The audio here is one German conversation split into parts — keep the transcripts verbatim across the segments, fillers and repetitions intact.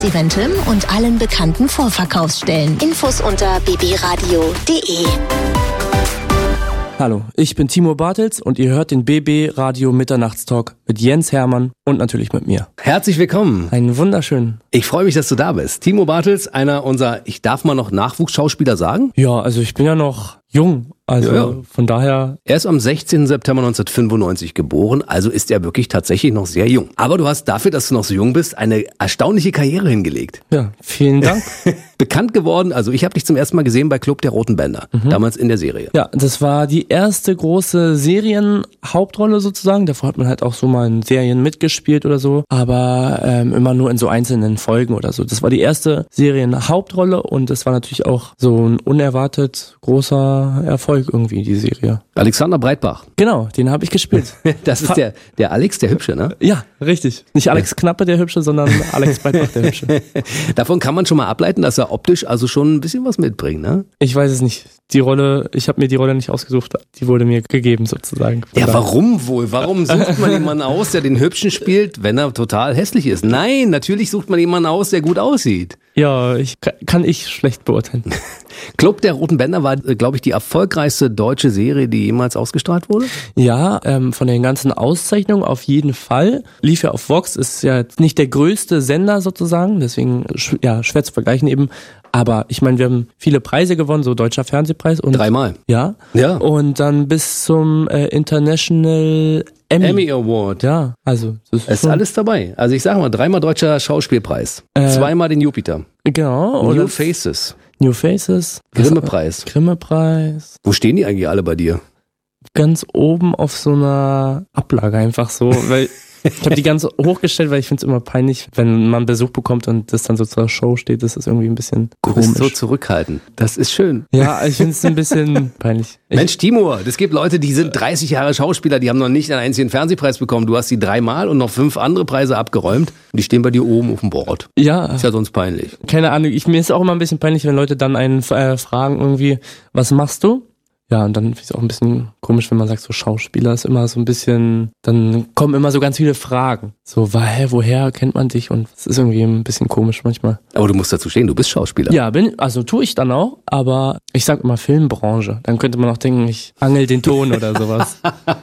Eventim und allen bekannten Vorverkaufsstellen. Infos unter b b radio punkt d e. Hallo, ich bin Timo Bartels und ihr hört den B B Radio Mitternachtstalk mit Jens Hermann und natürlich mit mir. Herzlich willkommen. Einen wunderschönen. Ich freue mich, dass du da bist. Timo Bartels, einer unserer, ich darf mal noch Nachwuchsschauspieler sagen? Ja, also ich bin ja noch jung, also ja, ja. Von daher... Er ist am sechzehnten September neunzehnhundertfünfundneunzig geboren, also ist er wirklich tatsächlich noch sehr jung. Aber du hast dafür, dass du noch so jung bist, eine erstaunliche Karriere hingelegt. Ja, vielen Dank. Bekannt geworden, also ich habe dich zum ersten Mal gesehen bei Club der Roten Bänder, mhm. damals in der Serie. Ja, das war die erste große Serienhauptrolle sozusagen. Davor hat man halt auch so mal in Serien mitgespielt oder so, aber ähm, immer nur in so einzelnen Folgen oder so. Das war die erste Serienhauptrolle und das war natürlich auch so ein unerwartet großer Erfolg irgendwie, die Serie. Alexander Breitbach. Genau, den habe ich gespielt. Das ist der, der Alex, der Hübsche, ne? Ja, richtig. Nicht Alex Knappe, der Hübsche, sondern Alex Breitbach, der Hübsche. Davon kann man schon mal ableiten, dass er optisch also schon ein bisschen was mitbringt, ne? Ich weiß es nicht. Die Rolle, ich habe mir die Rolle nicht ausgesucht, die wurde mir gegeben sozusagen. Von ja, warum wohl? Warum sucht man jemanden aus, der den Hübschen spielt, wenn er total hässlich ist? Nein, natürlich sucht man jemanden aus, der gut aussieht. Ja, ich kann ich schlecht beurteilen. Club der Roten Bänder war, glaube ich, die erfolgreichste deutsche Serie, die jemals ausgestrahlt wurde? Ja, ähm, von den ganzen Auszeichnungen auf jeden Fall. Lief ja auf Vox, ist ja nicht der größte Sender sozusagen, deswegen ja schwer zu vergleichen eben. Aber ich meine, wir haben viele Preise gewonnen, so Deutscher Fernsehpreis. Und dreimal. Ja. Ja. Und dann bis zum äh, International Emmy. Emmy Award. Ja, also. Das ist, ist alles dabei. Also ich sage mal, dreimal Deutscher Schauspielpreis. Äh, zweimal den Jupiter. Genau. New oder Faces. New Faces. Grimme-Preis. Grimme-Preis. Wo stehen die eigentlich alle bei dir? Ganz oben auf so einer Ablage einfach so, weil ich habe die ganz hochgestellt, weil ich finde es immer peinlich, wenn man Besuch bekommt und das dann so zur Show steht, das ist irgendwie ein bisschen komisch. Du bist so zurückhaltend. Das ist schön. Ja, ich finde es ein bisschen peinlich. Ich Mensch, Timur, es gibt Leute, die sind dreißig Jahre Schauspieler, die haben noch nicht einen einzigen Fernsehpreis bekommen. Du hast die dreimal und noch fünf andere Preise abgeräumt und die stehen bei dir oben auf dem Board. Ja. Ist ja sonst peinlich. Keine Ahnung, ich, mir ist auch immer ein bisschen peinlich, wenn Leute dann einen äh, fragen irgendwie, was machst du? Ja, und dann finde ich es auch ein bisschen komisch, wenn man sagt, so Schauspieler ist immer so ein bisschen, dann kommen immer so ganz viele Fragen. So, hä, woher kennt man dich? Und es ist irgendwie ein bisschen komisch manchmal. Aber du musst dazu stehen, du bist Schauspieler. Ja, bin, also tue ich dann auch, aber ich sag immer Filmbranche. Dann könnte man auch denken, ich angel den Ton oder sowas.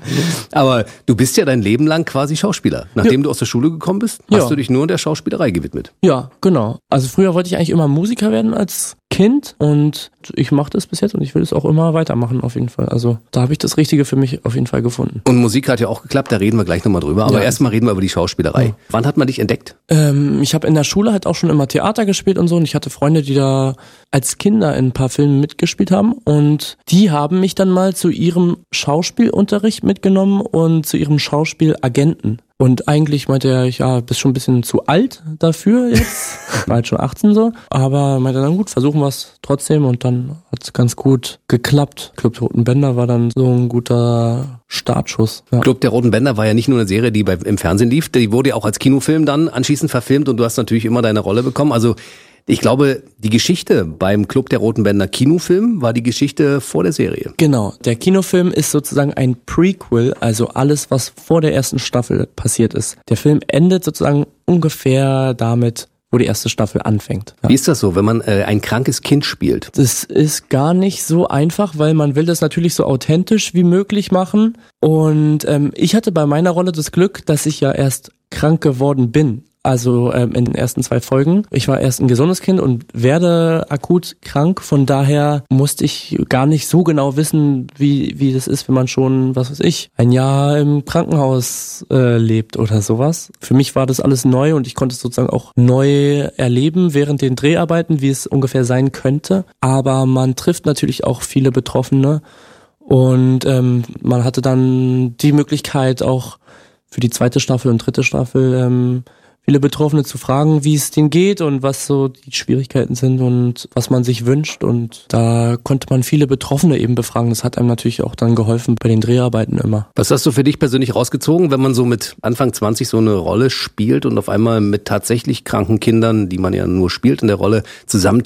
Aber du bist ja dein Leben lang quasi Schauspieler. Nachdem ja. du aus der Schule gekommen bist, hast ja. du dich nur der Schauspielerei gewidmet. Ja, genau. Also früher wollte ich eigentlich immer Musiker werden als Kind und ich mache das bis jetzt und ich will es auch immer weitermachen auf jeden Fall. Also da habe ich das Richtige für mich auf jeden Fall gefunden. Und Musik hat ja auch geklappt, da reden wir gleich nochmal drüber. Aber ja. erstmal reden wir über die Schauspielerei. Ja. Wann hat man dich entdeckt? Ähm, ich habe in der Schule halt auch schon immer Theater gespielt und so und ich hatte Freunde, die da als Kinder in ein paar Filmen mitgespielt haben und die haben mich dann mal zu ihrem Schauspielunterricht mitgenommen und zu ihrem Schauspielagenten. Und eigentlich meinte er, ja, bist schon ein bisschen zu alt dafür jetzt. War halt schon achtzehn so. Aber meinte dann, gut, versuchen wir es trotzdem. Und dann hat es ganz gut geklappt. Club der Roten Bänder war dann so ein guter Startschuss. Ja. Club der Roten Bänder war ja nicht nur eine Serie, die bei, im Fernsehen lief. Die wurde ja auch als Kinofilm dann anschließend verfilmt. Und du hast natürlich immer deine Rolle bekommen. Also ich glaube, die Geschichte beim Club der Roten Bänder Kinofilm war die Geschichte vor der Serie. Genau, der Kinofilm ist sozusagen ein Prequel, also alles, was vor der ersten Staffel passiert ist. Der Film endet sozusagen ungefähr damit, wo die erste Staffel anfängt. Ja. Wie ist das so, wenn man äh, ein krankes Kind spielt? Das ist gar nicht so einfach, weil man will das natürlich so authentisch wie möglich machen. Und ähm, ich hatte bei meiner Rolle das Glück, dass ich ja erst krank geworden bin. Also ähm, in den ersten zwei Folgen. Ich war erst ein gesundes Kind und werde akut krank. Von daher musste ich gar nicht so genau wissen, wie wie das ist, wenn man schon, was weiß ich, ein Jahr im Krankenhaus äh, lebt oder sowas. Für mich war das alles neu und ich konnte es sozusagen auch neu erleben während den Dreharbeiten, wie es ungefähr sein könnte. Aber man trifft natürlich auch viele Betroffene und ähm, man hatte dann die Möglichkeit auch für die zweite Staffel und dritte Staffel ähm, viele Betroffene zu fragen, wie es denen geht und was so die Schwierigkeiten sind und was man sich wünscht. Und da konnte man viele Betroffene eben befragen. Das hat einem natürlich auch dann geholfen bei den Dreharbeiten immer. Was hast du für dich persönlich rausgezogen, wenn man so mit Anfang zwanzig so eine Rolle spielt und auf einmal mit tatsächlich kranken Kindern, die man ja nur spielt in der Rolle, zusammentrifft?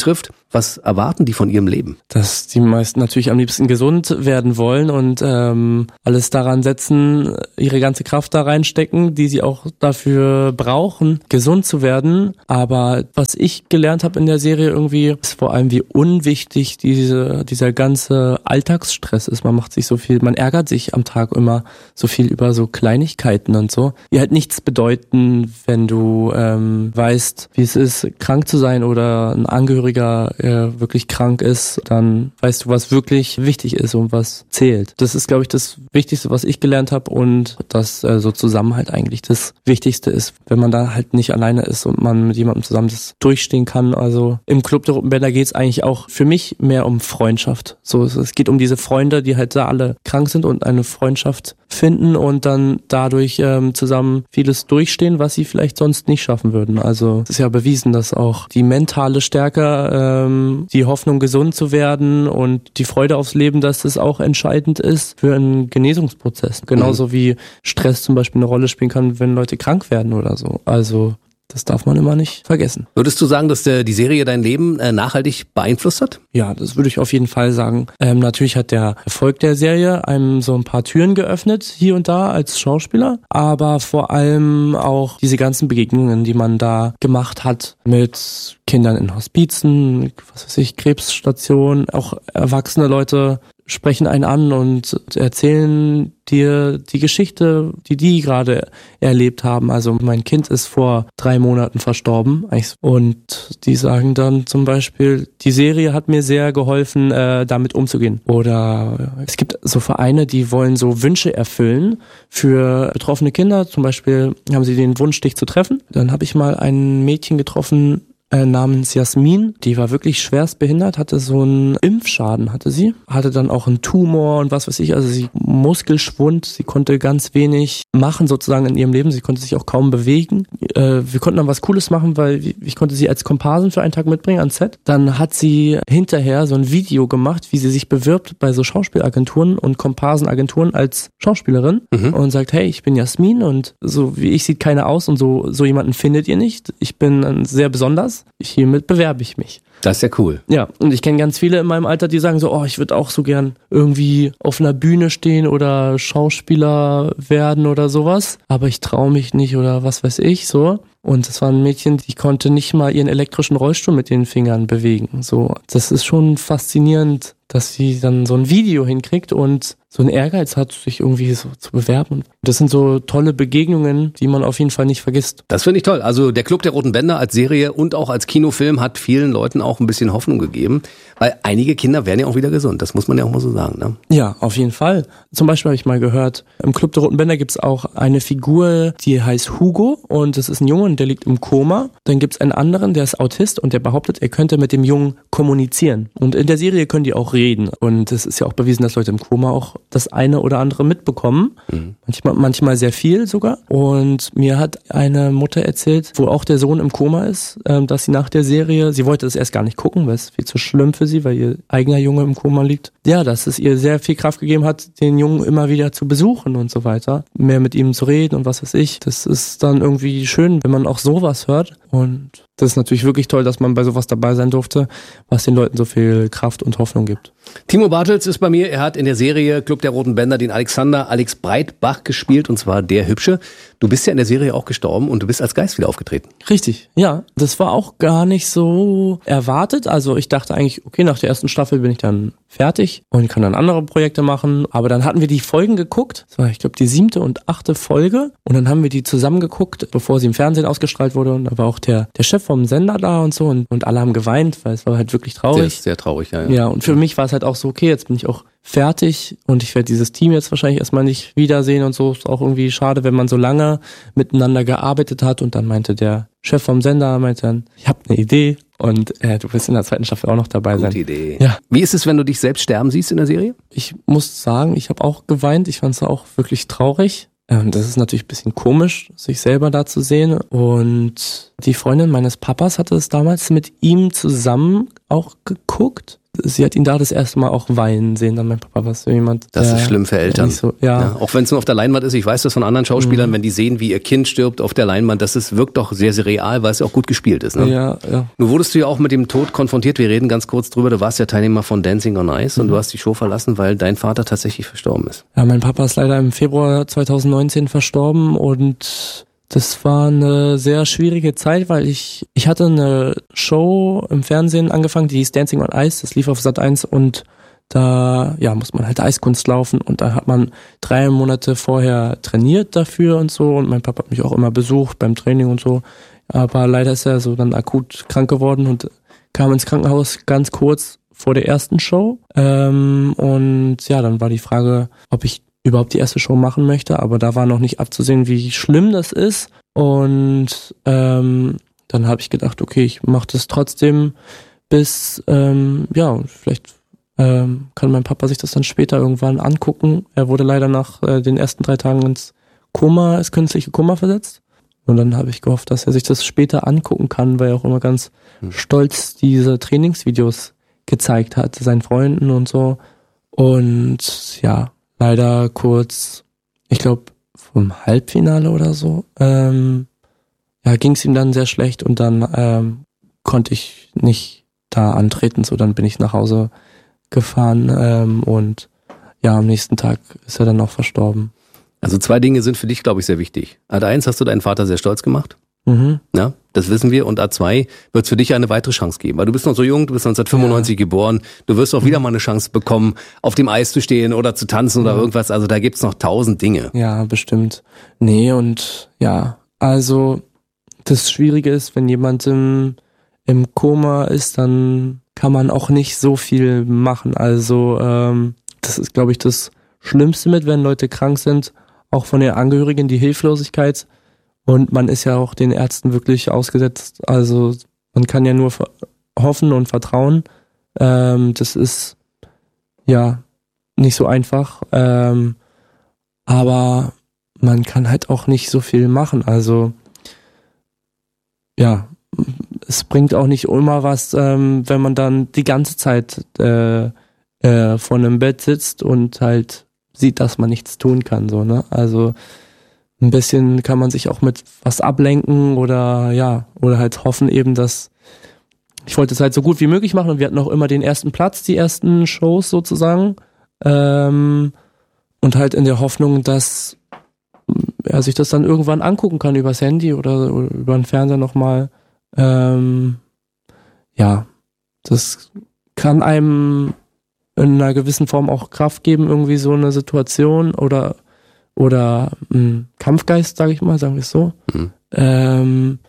Was erwarten die von ihrem Leben? Dass die meisten natürlich am liebsten gesund werden wollen und ähm, alles daran setzen, ihre ganze Kraft da reinstecken, die sie auch dafür brauchen, gesund zu werden. Aber was ich gelernt habe in der Serie irgendwie, ist vor allem, wie unwichtig diese dieser ganze Alltagsstress ist. Man macht sich so viel, man ärgert sich am Tag immer so viel über so Kleinigkeiten und so, die halt nichts bedeuten, wenn du ähm, weißt, wie es ist, krank zu sein oder ein Angehöriger äh, wirklich krank ist, dann weißt du, was wirklich wichtig ist und was zählt. Das ist, glaube ich, das Wichtigste, was ich gelernt habe und dass äh, so Zusammenhalt eigentlich das Wichtigste ist, wenn man da halt nicht alleine ist und man mit jemandem zusammen das durchstehen kann. Also im Club der Roten Bänder geht es eigentlich auch für mich mehr um Freundschaft. So, es geht um diese Freunde, die halt da alle krank sind und eine Freundschaft finden und dann dadurch ähm, zusammen vieles durchstehen, was sie vielleicht sonst nicht schaffen würden. Also es ist ja bewiesen, dass auch die mentale Stärke, ähm, die Hoffnung, gesund zu werden und die Freude aufs Leben, dass das auch entscheidend ist für einen Genesungsprozess. Genauso mhm. wie Stress zum Beispiel eine Rolle spielen kann, wenn Leute krank werden oder so. Also das darf man immer nicht vergessen. Würdest du sagen, dass der, die Serie dein Leben äh, nachhaltig beeinflusst hat? Ja, das würde ich auf jeden Fall sagen. Ähm, natürlich hat der Erfolg der Serie einem so ein paar Türen geöffnet, hier und da als Schauspieler, aber vor allem auch diese ganzen Begegnungen, die man da gemacht hat mit Kindern in Hospizen, was weiß ich, Krebsstationen, auch erwachsene Leute sprechen einen an und erzählen dir die Geschichte, die die gerade erlebt haben. Also mein Kind ist vor drei Monaten verstorben und die sagen dann zum Beispiel, die Serie hat mir sehr geholfen, äh, damit umzugehen. Oder es gibt so Vereine, die wollen so Wünsche erfüllen für betroffene Kinder. Zum Beispiel haben sie den Wunsch, dich zu treffen. Dann habe ich mal ein Mädchen getroffen, Äh, namens Jasmin, die war wirklich schwerst behindert, hatte so einen Impfschaden, hatte sie, hatte dann auch einen Tumor und was weiß ich, also sie Muskelschwund, sie konnte ganz wenig machen sozusagen in ihrem Leben, sie konnte sich auch kaum bewegen. Äh, wir konnten dann was Cooles machen, weil ich konnte sie als Komparsin für einen Tag mitbringen ans Set. Dann hat sie hinterher so ein Video gemacht, wie sie sich bewirbt bei so Schauspielagenturen und Komparsenagenturen als Schauspielerin mhm. und sagt, hey, ich bin Jasmin und so wie ich sieht keiner aus und so so jemanden findet ihr nicht. Ich bin sehr besonders. Hiermit bewerbe ich mich. Das ist ja cool. Ja, und ich kenne ganz viele in meinem Alter, die sagen so, oh, ich würde auch so gern irgendwie auf einer Bühne stehen oder Schauspieler werden oder sowas, aber ich traue mich nicht oder was weiß ich, so. Und das war ein Mädchen, die konnte nicht mal ihren elektrischen Rollstuhl mit den Fingern bewegen. So, das ist schon faszinierend, dass sie dann so ein Video hinkriegt und so einen Ehrgeiz hat, sich irgendwie so zu bewerben. Das sind so tolle Begegnungen, die man auf jeden Fall nicht vergisst. Das finde ich toll. Also der Club der Roten Bänder als Serie und auch als Kinofilm hat vielen Leuten auch ein bisschen Hoffnung gegeben, weil einige Kinder werden ja auch wieder gesund. Das muss man ja auch mal so sagen, ne? Ja, auf jeden Fall. Zum Beispiel habe ich mal gehört, im Club der Roten Bänder gibt es auch eine Figur, die heißt Hugo und das ist ein Junge und der liegt im Koma. Dann gibt es einen anderen, der ist Autist und der behauptet, er könnte mit dem Jungen kommunizieren. Und in der Serie können die auch reden. Und es ist ja auch bewiesen, dass Leute im Koma auch das eine oder andere mitbekommen. Mhm. Manchmal, manchmal sehr viel sogar. Und mir hat eine Mutter erzählt, wo auch der Sohn im Koma ist, dass sie nach der Serie, sie wollte das erst gar nicht gucken, weil es viel zu schlimm für sie, weil ihr eigener Junge im Koma liegt. Ja, dass es ihr sehr viel Kraft gegeben hat, den Jungen immer wieder zu besuchen und so weiter. Mehr mit ihm zu reden und was weiß ich. Das ist dann irgendwie schön, wenn man auch sowas hört. Und das ist natürlich wirklich toll, dass man bei sowas dabei sein durfte, was den Leuten so viel Kraft und Hoffnung gibt. Timo Bartels ist bei mir. Er hat in der Serie Club der Roten Bänder den Alexander Alex Breitbach gespielt, und zwar der Hübsche. Du bist ja in der Serie auch gestorben und du bist als Geist wieder aufgetreten. Richtig, ja. Das war auch gar nicht so erwartet. Also ich dachte eigentlich, okay, nach der ersten Staffel bin ich dann fertig und kann dann andere Projekte machen. Aber dann hatten wir die Folgen geguckt. Das war, ich glaube, die siebte und achte Folge. Und dann haben wir die zusammen geguckt, bevor sie im Fernsehen ausgestrahlt wurde. Und da war auch der, der Chef vom Sender da und so. Und, und alle haben geweint, weil es war halt wirklich traurig. Sehr, sehr traurig, ja. Ja, ja, und für mich war es halt auch so, okay, jetzt bin ich auch fertig und ich werde dieses Team jetzt wahrscheinlich erstmal nicht wiedersehen und so. Ist auch irgendwie schade, wenn man so lange miteinander gearbeitet hat. Und dann meinte der Chef vom Sender, meinte dann, ich habe eine Idee und äh, du wirst in der zweiten Staffel auch noch dabei Gute sein. Gute Idee. Ja. Wie ist es, wenn du dich selbst sterben siehst in der Serie? Ich muss sagen, ich habe auch geweint. Ich fand es auch wirklich traurig. Ähm, das ist natürlich ein bisschen komisch, sich selber da zu sehen. Und die Freundin meines Papas hatte es damals mit ihm zusammen auch geguckt. sie hat ihn da das erste Mal auch weinen sehen, dann mein Papa war so jemand. Das ist schlimm für Eltern. So, ja. Ja, auch wenn es nur auf der Leinwand ist, ich weiß das von anderen Schauspielern, mhm. wenn die sehen, wie ihr Kind stirbt auf der Leinwand, das ist, wirkt doch sehr, sehr real, weil es ja auch gut gespielt ist. Ne? Ja, ja. Nun wurdest du ja auch mit dem Tod konfrontiert, wir reden ganz kurz drüber, du warst ja Teilnehmer von Dancing on Ice mhm. und du hast die Show verlassen, weil dein Vater tatsächlich verstorben ist. Ja, mein Papa ist leider im Februar zwanzig neunzehn verstorben und das war eine sehr schwierige Zeit, weil ich ich hatte eine Show im Fernsehen angefangen, die hieß Dancing on Ice, das lief auf Sat eins und da ja muss man halt Eiskunst laufen und da hat man drei Monate vorher trainiert dafür und so und mein Papa hat mich auch immer besucht beim Training und so, aber leider ist er so dann akut krank geworden und kam ins Krankenhaus ganz kurz vor der ersten Show ähm, und ja, dann war die Frage, ob ich überhaupt die erste Show machen möchte, aber da war noch nicht abzusehen, wie schlimm das ist und ähm, dann habe ich gedacht, okay, ich mache das trotzdem bis, ähm, ja, vielleicht ähm, kann mein Papa sich das dann später irgendwann angucken. Er wurde leider nach äh, den ersten drei Tagen ins Koma, ins künstliche Koma versetzt und dann habe ich gehofft, dass er sich das später angucken kann, weil er auch immer ganz hm. stolz diese Trainingsvideos gezeigt hat, seinen Freunden und so und ja, leider kurz, ich glaube, vom Halbfinale oder so, ähm, ja, ging es ihm dann sehr schlecht und dann ähm, konnte ich nicht da antreten, so dann bin ich nach Hause gefahren ähm, und ja, am nächsten Tag ist er dann auch verstorben. Also zwei Dinge sind für dich, glaube ich, sehr wichtig. A eins, hast du deinen Vater sehr stolz gemacht. Mhm. Ja, das wissen wir. Und A zwei wird es für dich eine weitere Chance geben. Weil du bist noch so jung, du bist neunzehnhundertfünfundneunzig ja. geboren. Du wirst auch wieder mal eine Chance bekommen, auf dem Eis zu stehen oder zu tanzen oder mhm. irgendwas. Also da gibt's noch tausend Dinge. Ja, bestimmt. Nee, und ja, also das Schwierige ist, wenn jemand im, im Koma ist, dann kann man auch nicht so viel machen. Also ähm, das ist, glaube ich, das Schlimmste mit, wenn Leute krank sind, auch von den Angehörigen, die Hilflosigkeit. Und man ist ja auch den Ärzten wirklich ausgesetzt. Also man kann ja nur hoffen und vertrauen. Ähm, das ist ja nicht so einfach. Ähm, aber man kann halt auch nicht so viel machen. Also ja, es bringt auch nicht immer was, ähm, wenn man dann die ganze Zeit äh, äh, vor einem Bett sitzt und halt sieht, dass man nichts tun kann. So, ne? Also ein bisschen kann man sich auch mit was ablenken oder ja, oder halt hoffen eben, dass ich wollte es halt so gut wie möglich machen und wir hatten auch immer den ersten Platz, die ersten Shows sozusagen ähm, und halt in der Hoffnung, dass er sich das dann irgendwann angucken kann übers Handy oder, oder über den Fernseher nochmal. Ähm, ja, das kann einem in einer gewissen Form auch Kraft geben, irgendwie so eine Situation oder oder mh, Kampfgeist, sage ich mal, sagen wir es so. Mhm. Ähm,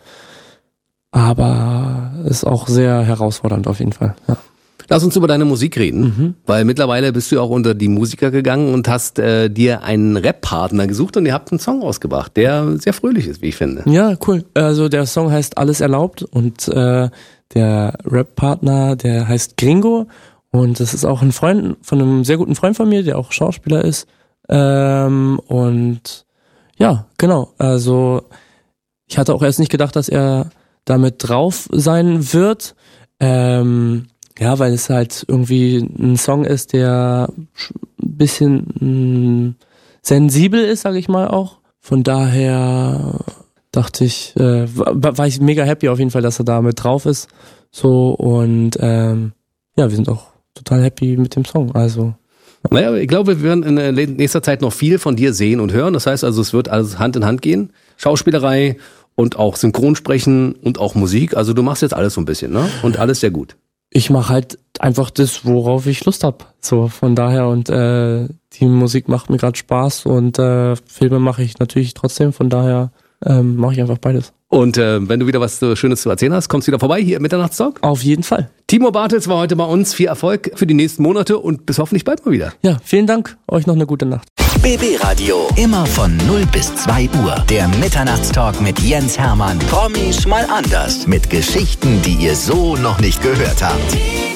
aber ist auch sehr herausfordernd auf jeden Fall. Ja. Lass uns über deine Musik reden, mhm. weil mittlerweile bist du ja auch unter die Musiker gegangen und hast äh, dir einen Rap-Partner gesucht und ihr habt einen Song rausgebracht, der sehr fröhlich ist, wie ich finde. Ja, cool. Also der Song heißt Alles erlaubt und äh, der Rap-Partner, der heißt Gringo und das ist auch ein Freund von einem sehr guten Freund von mir, der auch Schauspieler ist. Ähm, und ja, genau, also ich hatte auch erst nicht gedacht, dass er damit drauf sein wird, ähm, ja, weil es halt irgendwie ein Song ist, der ein bisschen mh, sensibel ist, sage ich mal auch, von daher dachte ich, äh, war, war ich mega happy auf jeden Fall, dass er da mit drauf ist, so und ähm, ja, wir sind auch total happy mit dem Song, also naja, ich glaube, wir werden in nächster Zeit noch viel von dir sehen und hören. Das heißt also, es wird alles Hand in Hand gehen. Schauspielerei und auch Synchronsprechen und auch Musik. Also du machst jetzt alles so ein bisschen, ne? Und alles sehr gut. Ich mache halt einfach das, worauf ich Lust hab. So, von daher und äh, die Musik macht mir gerade Spaß und äh, Filme mache ich natürlich trotzdem. Von daher ähm, mache ich einfach beides. Und äh, wenn du wieder was so Schönes zu erzählen hast, kommst du wieder vorbei hier im Mitternachtstalk? Auf jeden Fall. Timo Bartels war heute bei uns. Viel Erfolg für die nächsten Monate und bis hoffentlich bald mal wieder. Ja, vielen Dank. Euch noch eine gute Nacht. B B Radio. Immer von null bis zwei Uhr. Der Mitternachtstalk mit Jens Hermann. Promis mal anders. Mit Geschichten, die ihr so noch nicht gehört habt.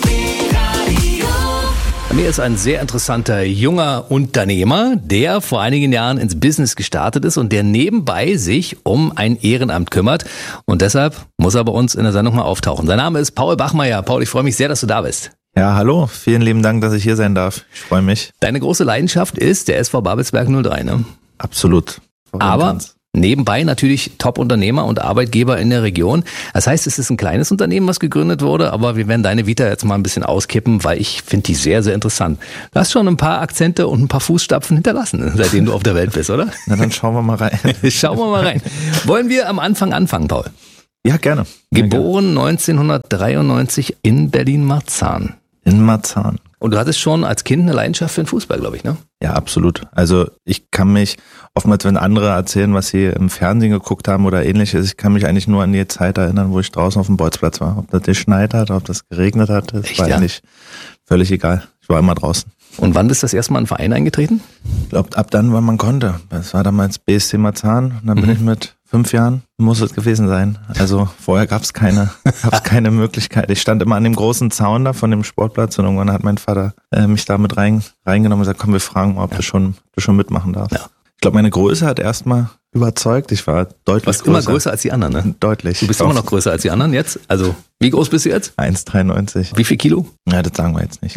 Bei mir ist ein sehr interessanter junger Unternehmer, der vor einigen Jahren ins Business gestartet ist und der nebenbei sich um ein Ehrenamt kümmert. Und deshalb muss er bei uns in der Sendung mal auftauchen. Sein Name ist Paul Bachmeier. Paul, ich freue mich sehr, dass du da bist. Ja, hallo. Vielen lieben Dank, dass ich hier sein darf. Ich freue mich. Deine große Leidenschaft ist der S V Babelsberg null drei, ne? Absolut. Aber nebenbei natürlich Top-Unternehmer und Arbeitgeber in der Region. Das heißt, es ist ein kleines Unternehmen, was gegründet wurde, aber wir werden deine Vita jetzt mal ein bisschen auskippen, weil ich finde die sehr, sehr interessant. Du hast schon ein paar Akzente und ein paar Fußstapfen hinterlassen, seitdem du auf der Welt bist, oder? Na, dann schauen wir mal rein. Schauen wir mal rein. Wollen wir am Anfang anfangen, Paul? Ja, gerne. Geboren neunzehnhundertdreiundneunzig in Berlin-Marzahn. In Marzahn. Und du hattest schon als Kind eine Leidenschaft für den Fußball, glaube ich, ne? Ja, absolut. Also ich kann mich, oftmals wenn andere erzählen, was sie im Fernsehen geguckt haben oder ähnliches, ich kann mich eigentlich nur an die Zeit erinnern, wo ich draußen auf dem Bolzplatz war. Ob das geschneit hat, ob das geregnet hat, das Echt, war ja? eigentlich völlig egal. Ich war immer draußen. Und wann bist du das erste Mal in den Verein eingetreten? Ich glaube, ab dann, wann man konnte. Das war damals B S C Marzahn und dann bin Mhm. ich mit fünf Jahren, muss es gewesen sein. Also vorher gab es keine, gab's keine Möglichkeit. Ich stand immer an dem großen Zaun da von dem Sportplatz und irgendwann hat mein Vater äh, mich da mit rein, reingenommen und gesagt, komm, wir fragen mal, ob Ja. du schon, du schon mitmachen darfst. Ja. Ich glaube, meine Größe hat erstmal überzeugt. Ich war deutlich Du warst größer. immer größer als die anderen, ne? Deutlich. Du bist immer noch größer als die anderen jetzt. Also, wie groß bist du jetzt? eins Komma dreiundneunzig. Wie viel Kilo? Ja, das sagen wir jetzt nicht.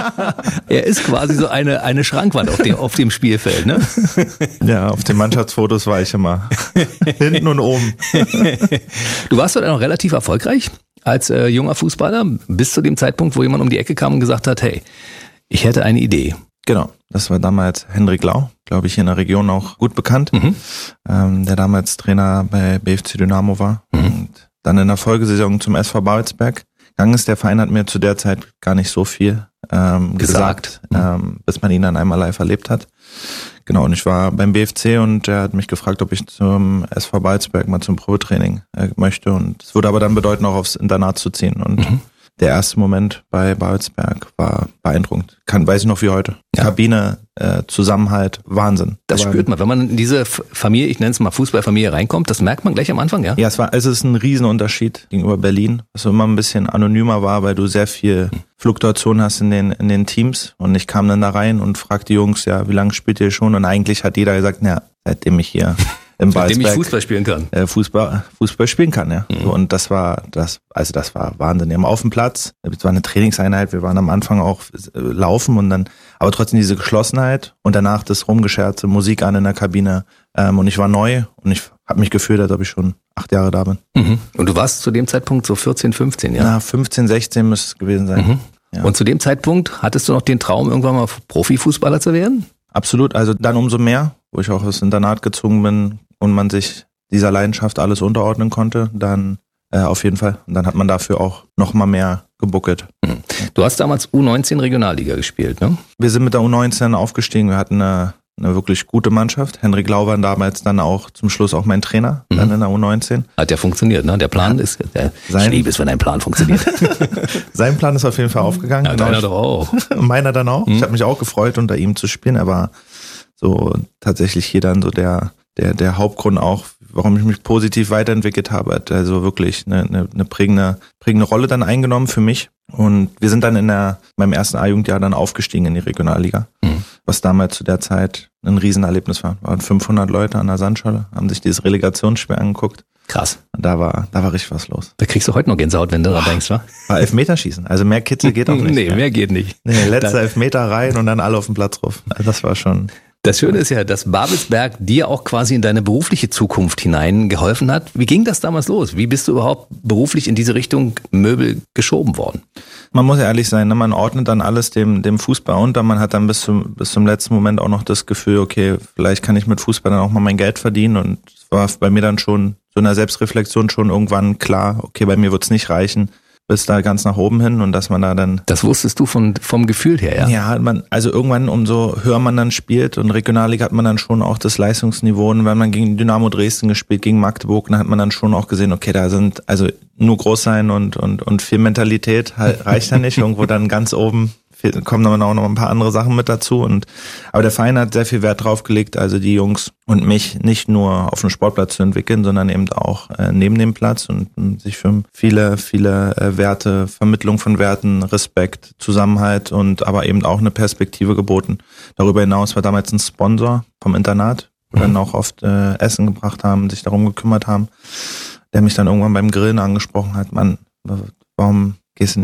Er ist quasi so eine, eine Schrankwand auf dem, auf dem Spielfeld, ne? Ja, auf den Mannschaftsfotos war ich immer hinten und oben. Du warst doch noch relativ erfolgreich als äh, junger Fußballer, bis zu dem Zeitpunkt, wo jemand um die Ecke kam und gesagt hat, hey, ich hätte eine Idee. Genau, das war damals Hendrik Lau, glaube ich, hier in der Region auch gut bekannt, Mhm. ähm, der damals Trainer bei B F C Dynamo war Mhm. und dann in der Folgesaison zum S V Babelsberg gegangen ist. Der Verein hat mir zu der Zeit gar nicht so viel ähm, Gesagt. gesagt, ähm, bis man ihn dann einmal live erlebt hat. Genau, und ich war beim B F C und er hat mich gefragt, ob ich zum S V Babelsberg mal zum Probetraining äh, möchte und es würde aber dann bedeuten, auch aufs Internat zu ziehen und Mhm. der erste Moment bei Babelsberg war beeindruckend. Kann, weiß ich noch wie heute. Ja. Kabine, äh, Zusammenhalt, Wahnsinn. Das Da war- spürt man, wenn man in diese F- Familie, ich nenne es mal Fußballfamilie, reinkommt, das merkt man gleich am Anfang, ja? Ja, es war, es ist ein Riesenunterschied gegenüber Berlin, was immer ein bisschen anonymer war, weil du sehr viel Fluktuation hast in den, in den Teams. Und ich kam dann da rein und fragte die Jungs, ja, wie lange spielt ihr schon? Und eigentlich hat jeder gesagt, na, seitdem ich hier im Seitdem ich Babelsberg Fußball spielen kann. äh, Fußball, Fußball spielen kann, ja. Mhm. So, und das war, das, also das war Wahnsinn. Wir haben auf dem Platz, es war eine Trainingseinheit, wir waren am Anfang auch äh, laufen und dann, aber trotzdem diese Geschlossenheit und danach das Rumgescherze, Musik an in der Kabine. Ähm, und ich war neu und ich habe mich gefühlt, als ob ich schon acht Jahre da bin. Mhm. Und du warst zu dem Zeitpunkt so vierzehn, fünfzehn, ja? Na, fünfzehn, sechzehn müsste es gewesen sein. Mhm. Ja. Und zu dem Zeitpunkt hattest du noch den Traum, irgendwann mal Profifußballer zu werden? Absolut, also dann umso mehr, wo ich auch aufs Internat gezogen bin und man sich dieser Leidenschaft alles unterordnen konnte, dann äh, auf jeden Fall. Und dann hat man dafür auch noch mal mehr gebuckelt. Du hast damals U neunzehn Regionalliga gespielt, ne? Wir sind mit der U neunzehn aufgestiegen, wir hatten eine, eine wirklich gute Mannschaft. Henrik Lau war damals dann auch zum Schluss auch mein Trainer, Mhm. dann in der U neunzehn. Hat ja funktioniert, ne? Der Plan ist, der, Sein- ich liebe es, wenn ein Plan funktioniert. Sein Plan ist auf jeden Fall aufgegangen. Ja, Genau. deiner doch auch. Meiner dann auch. Mhm. Ich habe mich auch gefreut, unter ihm zu spielen. Er war so tatsächlich hier dann so der, der, der Hauptgrund auch, warum ich mich positiv weiterentwickelt habe. Er hat also wirklich eine, eine, eine prägende, prägende Rolle dann eingenommen für mich. Und wir sind dann in der, meinem ersten A-Jugendjahr dann aufgestiegen in die Regionalliga, Mhm. was damals zu der Zeit ein Riesenerlebnis war. Waren fünfhundert Leute an der Sandschale, haben sich dieses Relegationsspiel angeguckt. Krass. Und da war, da war richtig was los. Da kriegst du heute noch Gänsehaut, wenn du daran denkst, wa? War Elfmeterschießen. Also mehr Kitzel geht auch nicht. Nee, mehr geht nicht. Nee, letzter Da- Elfmeter rein und dann alle auf den Platz ruf. Also das war schon. Das Schöne ist ja, dass Babelsberg dir auch quasi in deine berufliche Zukunft hinein geholfen hat. Wie ging das damals los? Wie bist du überhaupt beruflich in diese Richtung Möbel geschoben worden? Man muss ja ehrlich sein, ne? Man ordnet dann alles dem, dem Fußball unter. Man hat dann bis zum, bis zum letzten Moment auch noch das Gefühl, okay, vielleicht kann ich mit Fußball dann auch mal mein Geld verdienen. Und es war bei mir dann schon so in der Selbstreflexion schon irgendwann klar, okay, bei mir wird's nicht reichen, bis da ganz nach oben hin und dass man da dann Das wusstest du von, vom Gefühl her, ja? Ja, man, also irgendwann, umso höher man dann spielt und Regionalliga hat man dann schon auch das Leistungsniveau. Und wenn man gegen Dynamo Dresden gespielt, gegen Magdeburg, dann hat man dann schon auch gesehen, okay, da sind, also nur groß sein und, und, und viel Mentalität halt, reicht ja nicht. Irgendwo dann ganz oben viel- kommen dann auch noch ein paar andere Sachen mit dazu. Und, aber der Verein hat sehr viel Wert drauf gelegt, also die Jungs und mich nicht nur auf dem Sportplatz zu entwickeln, sondern eben auch äh, neben dem Platz und, und sich für viele, viele äh, Werte, Vermittlung von Werten, Respekt, Zusammenhalt und aber eben auch eine Perspektive geboten. Darüber hinaus war damals ein Sponsor vom Internat, wo Mhm. dann auch oft äh, Essen gebracht haben, sich darum gekümmert haben, der mich dann irgendwann beim Grillen angesprochen hat, Mann, warum gehst du nicht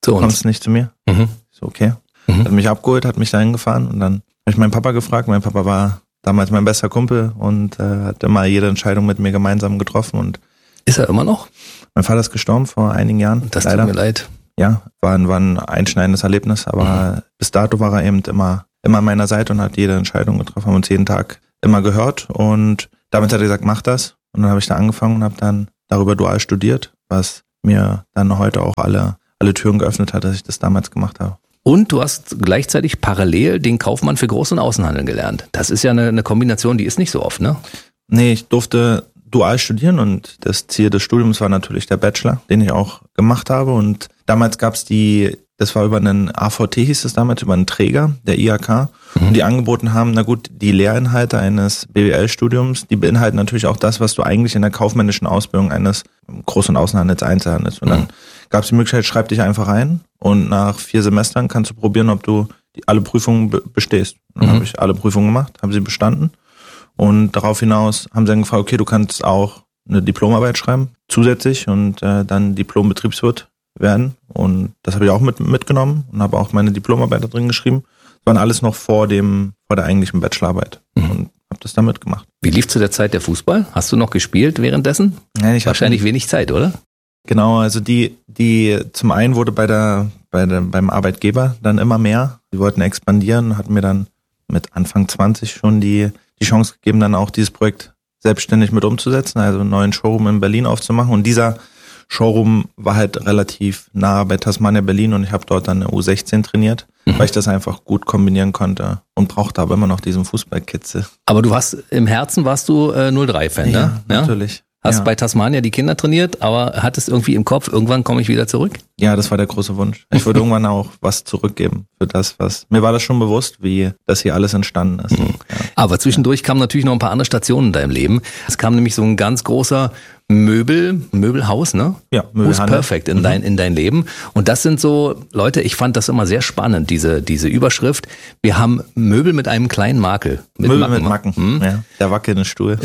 Zu uns. Du kommst nicht zu mir? Mhm. So, okay. Mhm. Hat mich abgeholt, hat mich dahin gefahren und dann habe ich meinen Papa gefragt. Mein Papa war damals mein bester Kumpel und äh, hat immer jede Entscheidung mit mir gemeinsam getroffen. Und ist er immer noch? Mein Vater ist gestorben vor einigen Jahren. Das leider. tut mir leid. Ja, war ein, war ein einschneidendes Erlebnis, aber mhm. bis dato war er eben immer, immer an meiner Seite und hat jede Entscheidung getroffen, haben uns jeden Tag immer gehört und damit hat er gesagt, mach das. Und dann habe ich da angefangen und habe dann darüber dual studiert, was mir dann heute auch alle, alle Türen geöffnet hat, dass ich das damals gemacht habe. Und du hast gleichzeitig parallel den Kaufmann für Groß- und Außenhandel gelernt. Das ist ja eine, eine Kombination, die ist nicht so oft, ne? Nee, ich durfte dual studieren und das Ziel des Studiums war natürlich der Bachelor, den ich auch gemacht habe. Und damals gab es die, das war über einen A V T, hieß es damals, über einen Träger, der I H K, mhm. und die angeboten haben, na gut, die Lehrinhalte eines B W L-Studiums, die beinhalten natürlich auch das, was du eigentlich in der kaufmännischen Ausbildung eines Groß- und Außenhandels, Einzelhandels. Und mhm. dann gab es die Möglichkeit, schreib dich einfach ein und nach vier Semestern kannst du probieren, ob du die, alle Prüfungen be- bestehst. Und dann mhm. habe ich alle Prüfungen gemacht, habe sie bestanden. Und darauf hinaus haben sie dann gefragt, okay, du kannst auch eine Diplomarbeit schreiben, zusätzlich und äh, dann Diplom-Betriebswirt werden. Und das habe ich auch mit, mitgenommen und habe auch meine Diplomarbeit da drin geschrieben. Das waren alles noch vor dem, vor der eigentlichen Bachelorarbeit. Mhm. Und habe das da mitgemacht. Wie lief zu der Zeit der Fußball? Hast du noch gespielt währenddessen? Ja, ich Wahrscheinlich hatte, wenig Zeit, oder? Genau, also die, die zum einen wurde bei der, bei der, beim Arbeitgeber dann immer mehr. Die wollten expandieren, hatten mir dann mit Anfang zwanzig schon die, die Chance gegeben, dann auch dieses Projekt selbstständig mit umzusetzen, also einen neuen Showroom in Berlin aufzumachen. Und dieser Showroom war halt relativ nah bei Tasmania Berlin und ich habe dort dann eine U sechzehn trainiert, mhm. weil ich das einfach gut kombinieren konnte und brauchte aber immer noch diesen Fußballkitzel. Aber du warst, im Herzen warst du äh, null drei Fan, ja, ne? Ja, natürlich. Hast ja. bei Tasmania die Kinder trainiert, aber hattest irgendwie im Kopf, irgendwann komme ich wieder zurück? Ja, das war der große Wunsch. Ich wollte irgendwann auch was zurückgeben für das, was, mir war das schon bewusst, wie das hier alles entstanden ist. Mhm. Ja. Aber zwischendurch kamen natürlich noch ein paar andere Stationen in deinem Leben. Es kam nämlich so ein ganz großer Möbel, Möbelhaus, ne? Ja, Möbelhandel. Perfect in dein, in dein Leben. Und das sind so, Leute, ich fand das immer sehr spannend, diese, diese Überschrift. Wir haben Möbel mit einem kleinen Makel. Mit Möbel Macken, mit Macken, hm? ja. Der wackelnde Stuhl.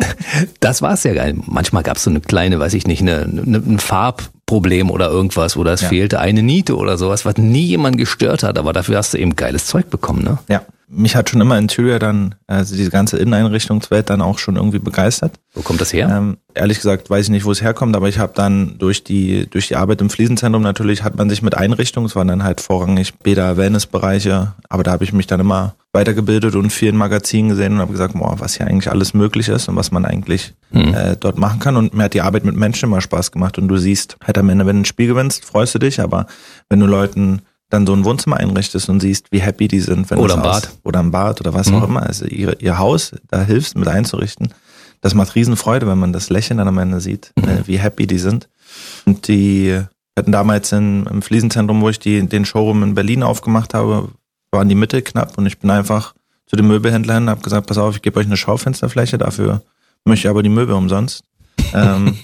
Das war's ja geil. Manchmal gab's so eine kleine, weiß ich nicht, eine, eine, ein Farbproblem oder irgendwas, oder es ja. fehlte eine Niete oder sowas, was nie jemand gestört hat, aber dafür hast du eben geiles Zeug bekommen, ne? Ja. Mich hat schon immer Interior dann, also diese ganze Inneneinrichtungswelt dann auch schon irgendwie begeistert. Wo kommt das her? Ähm, ehrlich gesagt weiß ich nicht, wo es herkommt, aber ich habe dann durch die durch die Arbeit im Fliesenzentrum natürlich hat man sich mit Einrichtungen, es waren dann halt vorrangig Bäder, Wellnessbereiche, aber da habe ich mich dann immer weitergebildet und viel in Magazinen gesehen und habe gesagt, boah, was hier eigentlich alles möglich ist und was man eigentlich hm. äh, dort machen kann. Und mir hat die Arbeit mit Menschen immer Spaß gemacht und du siehst halt am Ende, wenn du ein Spiel gewinnst, freust du dich, aber wenn du Leuten dann so ein Wohnzimmer einrichtest und siehst, wie happy die sind. Wenn oder ein Bad. Aus, oder ein Bad oder was mhm. auch immer. Also ihre, ihr Haus, da hilfst mit einzurichten. Das macht Riesenfreude, wenn man das Lächeln dann am Ende sieht, mhm. wie happy die sind. Und die hatten damals in, im Fliesenzentrum, wo ich die, den Showroom in Berlin aufgemacht habe, waren die Mittel knapp und ich bin einfach zu den Möbelhändlern und habe gesagt, pass auf, ich gebe euch eine Schaufensterfläche, dafür möchte ich aber die Möbel umsonst. ähm,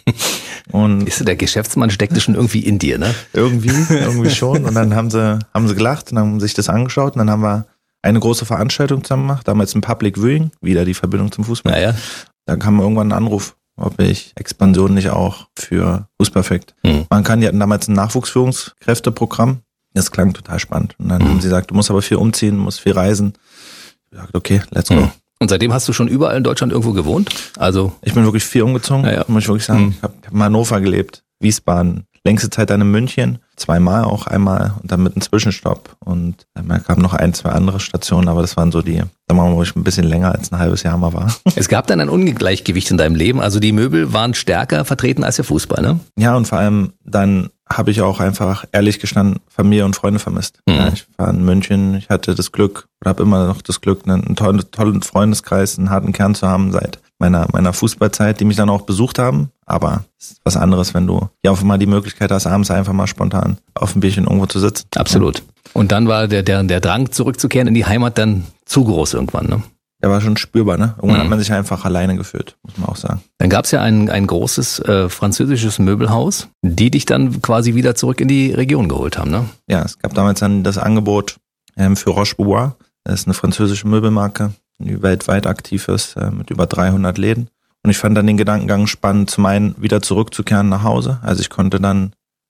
und ist der Geschäftsmann steckte schon irgendwie in dir, ne? Irgendwie, irgendwie schon. Und dann haben sie, haben sie gelacht und haben sich das angeschaut und dann haben wir eine große Veranstaltung zusammen gemacht, damals ein Public Viewing, wieder die Verbindung zum Fußball. Naja. Dann kam irgendwann ein Anruf, ob ich Expansion nicht auch für Fußperfekt mhm. machen kann. Die hatten damals ein Nachwuchsführungskräfteprogramm. Das klang total spannend. Und dann mhm. haben sie gesagt, du musst aber viel umziehen, musst viel reisen. Ich gesagt, okay, let's go. Mhm. Und seitdem hast du schon überall in Deutschland irgendwo gewohnt? Also ich bin wirklich viel umgezogen, ja, ja. muss ich wirklich sagen. Mhm. Ich habe hab in Hannover gelebt, Wiesbaden, längste Zeit dann in München, zweimal auch, einmal und dann mit einem Zwischenstopp. Und dann gab noch ein, zwei andere Stationen, aber das waren so die, da machen wir, wo ich ein bisschen länger als ein halbes Jahr mal war. Es gab dann ein Ungleichgewicht in deinem Leben, also die Möbel waren stärker vertreten als der Fußball, ne? Ja, und vor allem dann habe ich auch einfach, ehrlich gestanden, Familie und Freunde vermisst. Mhm. Ja, ich war in München, ich hatte das Glück, oder habe immer noch das Glück, einen tollen, tollen Freundeskreis, einen harten Kern zu haben seit meiner meiner Fußballzeit, die mich dann auch besucht haben. Aber es ist was anderes, wenn du ja auch mal die Möglichkeit hast, abends einfach mal spontan auf dem Bierchen irgendwo zu sitzen. Absolut. Ja. Und dann war der, der, der Drang, zurückzukehren in die Heimat dann zu groß irgendwann, ne? Der war schon spürbar, ne? Irgendwann Mhm. hat man sich einfach alleine gefühlt, muss man auch sagen. Dann gab's ja ein, ein großes äh, französisches Möbelhaus, die dich dann quasi wieder zurück in die Region geholt haben, ne? Ja, es gab damals dann das Angebot ähm, für Roche-Bobois. Das ist eine französische Möbelmarke, die weltweit aktiv ist, äh, mit über dreihundert Läden. Und ich fand dann den Gedankengang spannend, zum einen wieder zurückzukehren nach Hause. Also ich konnte dann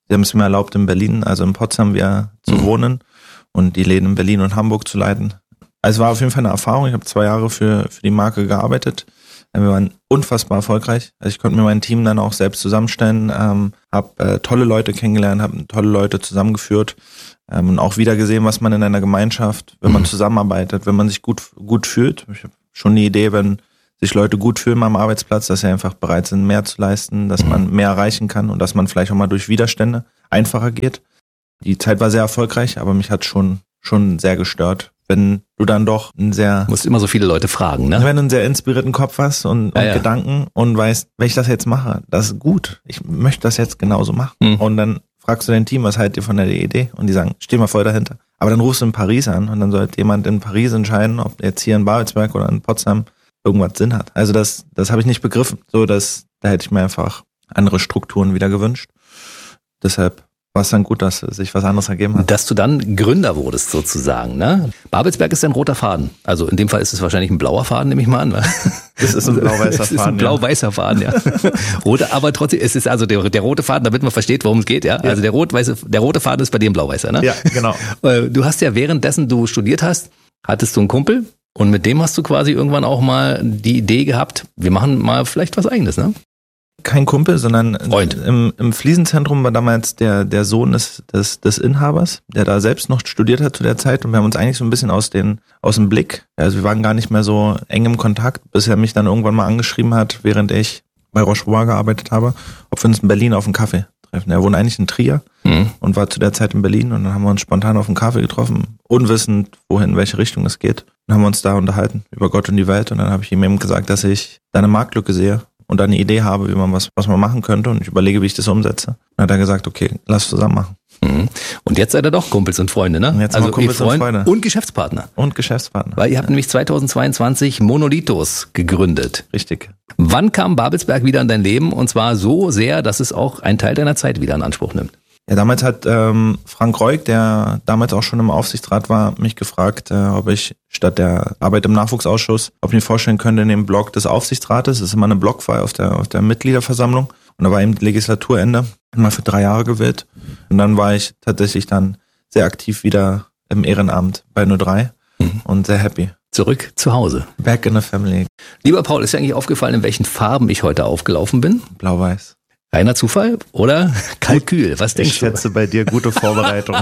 sie haben es mir erlaubt, in Berlin, also in Potsdam wieder zu mhm. wohnen und die Läden in Berlin und Hamburg zu leiten. Also es war auf jeden Fall eine Erfahrung. Ich habe zwei Jahre für für die Marke gearbeitet. Wir waren unfassbar erfolgreich. Also ich konnte mir mein Team dann auch selbst zusammenstellen, ähm, habe äh, tolle Leute kennengelernt, habe tolle Leute zusammengeführt ähm, und auch wieder gesehen, was man in einer Gemeinschaft, wenn man zusammenarbeitet, wenn man sich gut gut fühlt. Ich habe schon eine Idee, wenn sich Leute gut fühlen am Arbeitsplatz, dass sie einfach bereit sind, mehr zu leisten, dass man mehr erreichen kann und dass man vielleicht auch mal durch Widerstände einfacher geht. Die Zeit war sehr erfolgreich, aber mich hat schon schon sehr gestört, wenn du dann doch ein sehr... Du musst immer so viele Leute fragen, ne? Wenn du einen sehr inspirierten Kopf hast und, und ja, ja. Gedanken und weißt, wenn ich das jetzt mache, das ist gut. Ich möchte das jetzt genauso machen. Mhm. Und dann fragst du dein Team, was haltet ihr von der Idee? Und die sagen, steh mal voll dahinter. Aber dann rufst du in Paris an und dann sollte jemand in Paris entscheiden, ob jetzt hier in Babelsberg oder in Potsdam irgendwas Sinn hat. Also das, das habe ich nicht begriffen. So, dass, da hätte ich mir einfach andere Strukturen wieder gewünscht. Deshalb war es dann gut, dass sich was anderes ergeben hat. Dass du dann Gründer wurdest sozusagen, ne? Babelsberg ist ein roter Faden. Also in dem Fall ist es wahrscheinlich ein blauer Faden, nehme ich mal an. Ne? Das ist ein blau-weißer Faden. Das ist ein blau-weißer Faden, ja. Rote, aber trotzdem, es ist also der, der rote Faden, damit man versteht, worum es geht, ja. Also der rot-weiße, der rote Faden ist bei dir ein blau-weißer, ne? Ja, genau. Du hast ja währenddessen du studiert hast, hattest du einen Kumpel und mit dem hast du quasi irgendwann auch mal die Idee gehabt, wir machen mal vielleicht was Eigenes, ne? Kein Kumpel, sondern Freund. Im, im Fliesenzentrum war damals der, der Sohn des, des, des Inhabers, der da selbst noch studiert hat zu der Zeit, und wir haben uns eigentlich so ein bisschen aus den, aus dem Blick, also wir waren gar nicht mehr so eng im Kontakt, bis er mich dann irgendwann mal angeschrieben hat, während ich bei Roche-Bois gearbeitet habe, ob wir uns in Berlin auf einen Kaffee treffen. Er wohnt eigentlich in Trier mhm. und war zu der Zeit in Berlin, und dann haben wir uns spontan auf einen Kaffee getroffen, unwissend, wohin, in welche Richtung es geht. Dann haben wir uns da unterhalten über Gott und die Welt, und dann habe ich ihm eben gesagt, dass ich da eine Marktlücke sehe und eine Idee habe, wie man was, was man machen könnte, und ich überlege, wie ich das umsetze. Dann hat er gesagt, okay, lass zusammen machen. Mhm. Und jetzt seid ihr doch Kumpels und Freunde, ne? Und jetzt also sind wir Kumpels Freund und Freunde. Und Geschäftspartner. Und Geschäftspartner. Weil ihr habt ja. nämlich zweitausendzweiundzwanzig Monolithos gegründet. Richtig. Wann kam Babelsberg wieder in dein Leben, und zwar so sehr, dass es auch einen Teil deiner Zeit wieder in Anspruch nimmt? Ja, damals hat ähm, Frank Reuk, der damals auch schon im Aufsichtsrat war, mich gefragt, äh, ob ich statt der Arbeit im Nachwuchsausschuss, ob ich mir vorstellen könnte, in dem Blog des Aufsichtsrates, das ist immer eine Blockwahl auf der, auf der Mitgliederversammlung, und da war eben Legislaturende, mal für drei Jahre gewählt, und dann war ich tatsächlich dann sehr aktiv wieder im Ehrenamt bei null drei mhm. und sehr happy. Zurück zu Hause. Back in the family. Lieber Paul, ist dir eigentlich aufgefallen, in welchen Farben ich heute aufgelaufen bin? Blau-Weiß. Reiner Zufall oder Kalkül? Was denkst du? Ich schätze bei dir gute Vorbereitung.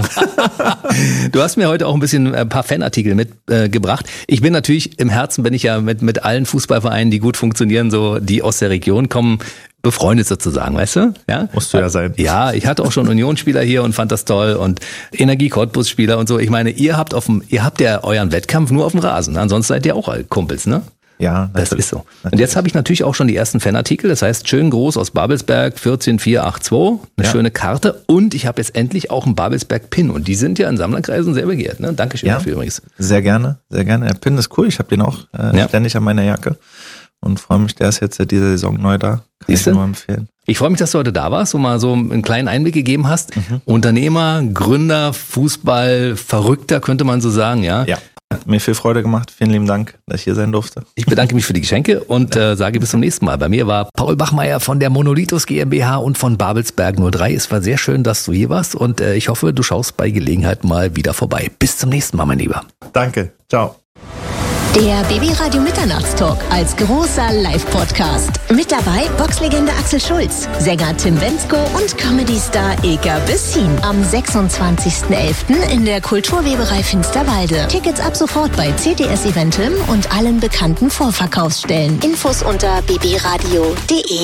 Du hast mir heute auch ein bisschen ein paar Fanartikel mitgebracht. Äh, ich bin natürlich, im Herzen bin ich ja mit, mit allen Fußballvereinen, die gut funktionieren, so die aus der Region kommen, befreundet sozusagen, weißt du? Ja? Musst du ja sein. Ja, ich hatte auch schon Unionsspieler hier und fand das toll, und Energie-Cottbus-Spieler und so. Ich meine, ihr habt auf dem, ihr habt ja euren Wettkampf nur auf dem Rasen. Ansonsten seid ihr auch Kumpels, ne? Ja, das ist so. Natürlich. Und jetzt habe ich natürlich auch schon die ersten Fanartikel. Das heißt, schön groß aus Babelsberg, vierzehn vier acht zwei, eine ja. schöne Karte. Und ich habe jetzt endlich auch einen Babelsberg-Pin. Und die sind ja in Sammlerkreisen sehr begehrt. Ne? Dankeschön ja, dafür übrigens. Sehr gerne, sehr gerne. Der Pin ist cool. Ich habe den auch äh, ja. ständig an meiner Jacke. Und freue mich, der ist jetzt ja diese Saison neu da. Kann Siehst ich nur empfehlen. Ich freue mich, dass du heute da warst und mal so einen kleinen Einblick gegeben hast. Mhm. Unternehmer, Gründer, Fußball, Verrückter, könnte man so sagen, ja? Ja. Hat mir viel Freude gemacht. Vielen lieben Dank, dass ich hier sein durfte. Ich bedanke mich für die Geschenke und äh, sage bis zum nächsten Mal. Bei mir war Paul Bachmeier von der Monolithos GmbH und von Babelsberg null drei. Es war sehr schön, dass du hier warst, und äh, ich hoffe, du schaust bei Gelegenheit mal wieder vorbei. Bis zum nächsten Mal, mein Lieber. Danke. Ciao. Der B B Radio Mitternachtstalk als großer Live-Podcast. Mit dabei Boxlegende Axel Schulz, Sänger Tim Bendzko und Comedy-Star Ilka Bessin. Am sechsundzwanzigsten elften in der Kulturweberei Finsterwalde. Tickets ab sofort bei C T S Eventim und allen bekannten Vorverkaufsstellen. Infos unter b b radio punkt d e.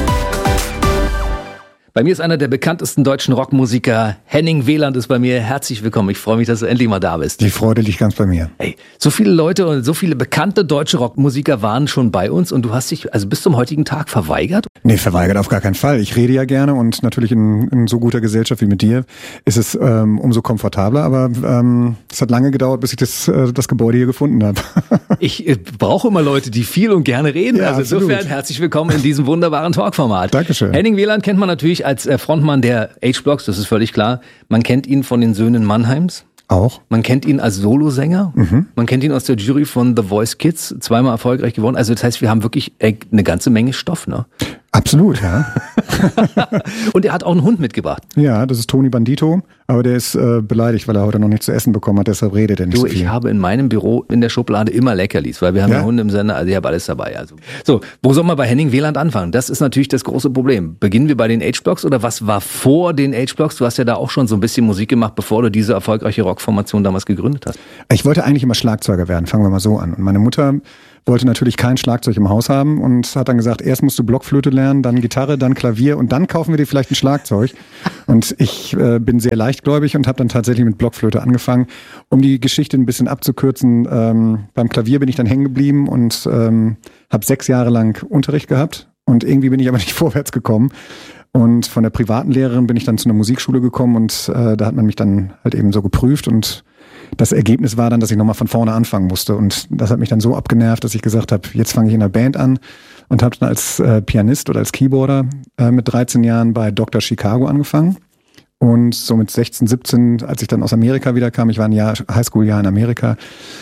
Bei mir ist einer der bekanntesten deutschen Rockmusiker. Henning Wieland ist bei mir. Herzlich willkommen. Ich freue mich, dass du endlich mal da bist. Die Freude liegt ganz bei mir. Hey, so viele Leute und so viele bekannte deutsche Rockmusiker waren schon bei uns, und du hast dich also bis zum heutigen Tag verweigert? Nee, verweigert auf gar keinen Fall. Ich rede ja gerne, und natürlich in, in so guter Gesellschaft wie mit dir ist es ähm, umso komfortabler. Aber ähm, es hat lange gedauert, bis ich das, äh, das Gebäude hier gefunden habe. Ich äh, brauche immer Leute, die viel und gerne reden. Ja, also absolut. Insofern herzlich willkommen in diesem wunderbaren Talkformat. Dankeschön. Henning Wieland kennt man natürlich als Frontmann der H-Blocks, das ist völlig klar. Man kennt ihn von den Söhnen Mannheims. Auch. Man kennt ihn als Solosänger. Mhm. Man kennt ihn aus der Jury von The Voice Kids, zweimal erfolgreich geworden. Also das heißt, wir haben wirklich eine ganze Menge Stoff, ne? Absolut, ja. Und er hat auch einen Hund mitgebracht. Ja, das ist Tony Bandito, aber der ist äh, beleidigt, weil er heute noch nichts zu essen bekommen hat, deshalb redet er nicht Du, so viel. ich habe in meinem Büro in der Schublade immer Leckerlis, weil wir haben ja, ja Hunde im Sender, also ich habe alles dabei. Also. So, wo soll man bei Henning Wieland anfangen? Das ist natürlich das große Problem. Beginnen wir bei den H-Blocks oder was war vor den H-Blocks? Du hast ja da auch schon so ein bisschen Musik gemacht, bevor du diese erfolgreiche Rockformation damals gegründet hast. Ich wollte eigentlich immer Schlagzeuger werden, fangen wir mal so an. Und meine Mutter wollte natürlich kein Schlagzeug im Haus haben und hat dann gesagt, erst musst du Blockflöte lernen, dann Gitarre, dann Klavier und dann kaufen wir dir vielleicht ein Schlagzeug. Und ich äh, bin sehr leichtgläubig und habe dann tatsächlich mit Blockflöte angefangen. Um die Geschichte ein bisschen abzukürzen, ähm, beim Klavier bin ich dann hängen geblieben und ähm, habe sechs Jahre lang Unterricht gehabt und irgendwie bin ich aber nicht vorwärts gekommen. Und von der privaten Lehrerin bin ich dann zu einer Musikschule gekommen und äh, da hat man mich dann halt eben so geprüft und das Ergebnis war dann, dass ich nochmal von vorne anfangen musste und das hat mich dann so abgenervt, dass ich gesagt habe, jetzt fange ich in einer Band an und habe dann als äh, Pianist oder als Keyboarder äh, mit dreizehn Jahren bei Doktor Chicago angefangen und so mit sechzehn, siebzehn, als ich dann aus Amerika wieder kam, ich war ein Jahr, Highschool-Jahr in Amerika,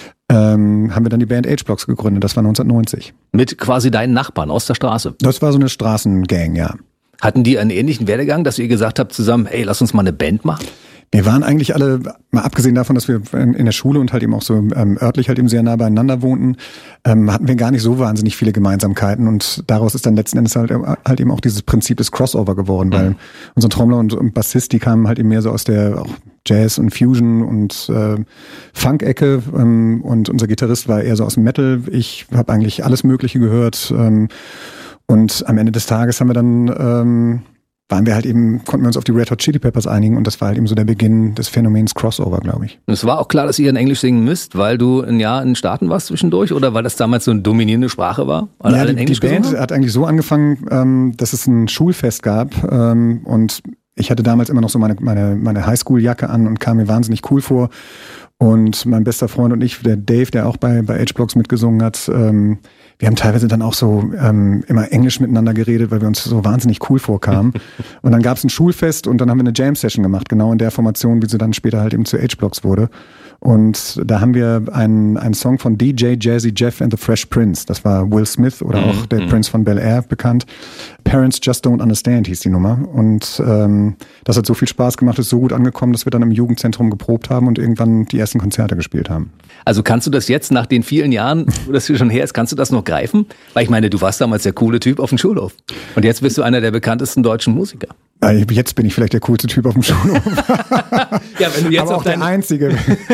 ähm, haben wir dann die Band H-Blocks gegründet, das war neunzehnhundertneunzig. Mit quasi deinen Nachbarn aus der Straße? Das war so eine Straßengang, ja. Hatten die einen ähnlichen Werdegang, dass ihr gesagt habt zusammen, ey, lass uns mal eine Band machen? Wir waren eigentlich alle, mal abgesehen davon, dass wir in, in der Schule und halt eben auch so ähm, örtlich halt eben sehr nah beieinander wohnten, ähm, hatten wir gar nicht so wahnsinnig viele Gemeinsamkeiten und daraus ist dann letzten Endes halt, halt eben auch dieses Prinzip des Crossover geworden, mhm. weil unser Trommler und, und Bassist, die kamen halt eben mehr so aus der auch Jazz und Fusion und äh, Funk-Ecke ähm, und unser Gitarrist war eher so aus dem Metal. Ich habe eigentlich alles Mögliche gehört ähm, und am Ende des Tages haben wir dann ähm, waren wir halt eben, konnten wir uns auf die Red Hot Chili Peppers einigen und das war halt eben so der Beginn des Phänomens Crossover, glaube ich. Und es war auch klar, dass ihr in Englisch singen müsst, weil du ein Jahr in den Staaten warst zwischendurch oder weil das damals so eine dominierende Sprache war? Weil ja, alle die, in Englisch die Band haben? Hat eigentlich so angefangen, ähm, dass es ein Schulfest gab ähm, und ich hatte damals immer noch so meine, meine, meine Highschool-Jacke an und kam mir wahnsinnig cool vor. Und mein bester Freund und ich, der Dave, der auch bei, bei H-Blocks mitgesungen hat, ähm, wir haben teilweise dann auch so ähm, immer Englisch miteinander geredet, weil wir uns so wahnsinnig cool vorkamen. Und dann gab es ein Schulfest und dann haben wir eine Jam-Session gemacht, genau in der Formation, wie sie dann später halt eben zu H-Blocks wurde. Und da haben wir einen, einen Song von D J Jazzy Jeff and the Fresh Prince. Das war Will Smith oder auch der mhm. Prince von Bel-Air bekannt. Parents Just Don't Understand hieß die Nummer. Und ähm, das hat so viel Spaß gemacht, ist so gut angekommen, dass wir dann im Jugendzentrum geprobt haben und irgendwann die ersten Konzerte gespielt haben. Also kannst du das jetzt nach den vielen Jahren, wo das schon her ist, kannst du das noch greifen? Weil ich meine, du warst damals der coole Typ auf dem Schulhof. Und jetzt bist du einer der bekanntesten deutschen Musiker. Jetzt bin ich vielleicht der coolste Typ auf dem Schulhof. Ja, wenn du jetzt aber auf auch der deine... Einzige.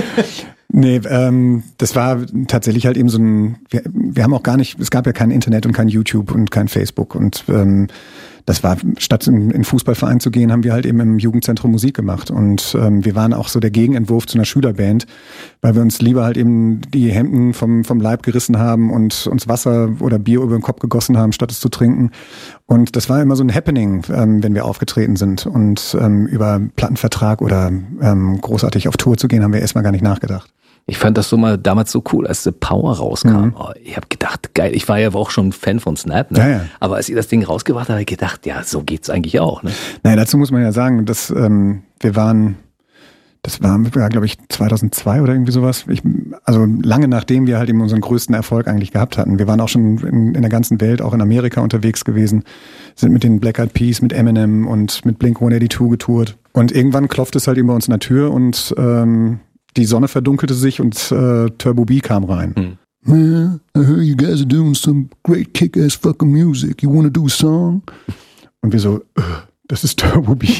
Nee, ähm, das war tatsächlich halt eben so ein, wir, wir haben auch gar nicht, es gab ja kein Internet und kein YouTube und kein Facebook und ähm, das war, statt in in Fußballverein zu gehen, haben wir halt eben im Jugendzentrum Musik gemacht und ähm, wir waren auch so der Gegenentwurf zu einer Schülerband, weil wir uns lieber halt eben die Hemden vom vom Leib gerissen haben und uns Wasser oder Bier über den Kopf gegossen haben, statt es zu trinken. Und das war immer so ein Happening, ähm, wenn wir aufgetreten sind und ähm, über Plattenvertrag oder ähm, großartig auf Tour zu gehen, haben wir erstmal gar nicht nachgedacht. Ich fand das so mal damals so cool, als The Power rauskam. Mhm. Oh, ich habe gedacht, geil, ich war ja auch schon Fan von Snap, ne? Ja, ja. Aber als ihr das Ding rausgebracht habt, habe ich gedacht, ja, so geht's eigentlich auch, ne? Naja, dazu muss man ja sagen, dass ähm, wir waren, das war, ja, glaube ich, zweitausendzwei oder irgendwie sowas. Ich, also lange nachdem wir halt eben unseren größten Erfolg eigentlich gehabt hatten. Wir waren auch schon in, in der ganzen Welt, auch in Amerika unterwegs gewesen, sind mit den Black Eyed Peas, mit Eminem und mit Blink one eighty-two getourt. Und irgendwann klopft es halt eben bei uns an der Tür und ähm, die Sonne verdunkelte sich und äh, Turbo B kam rein. Hm. Man, I heard you guys are doing some great kick-ass fucking music. You wanna do a song? Und wir so, das ist Turbo B.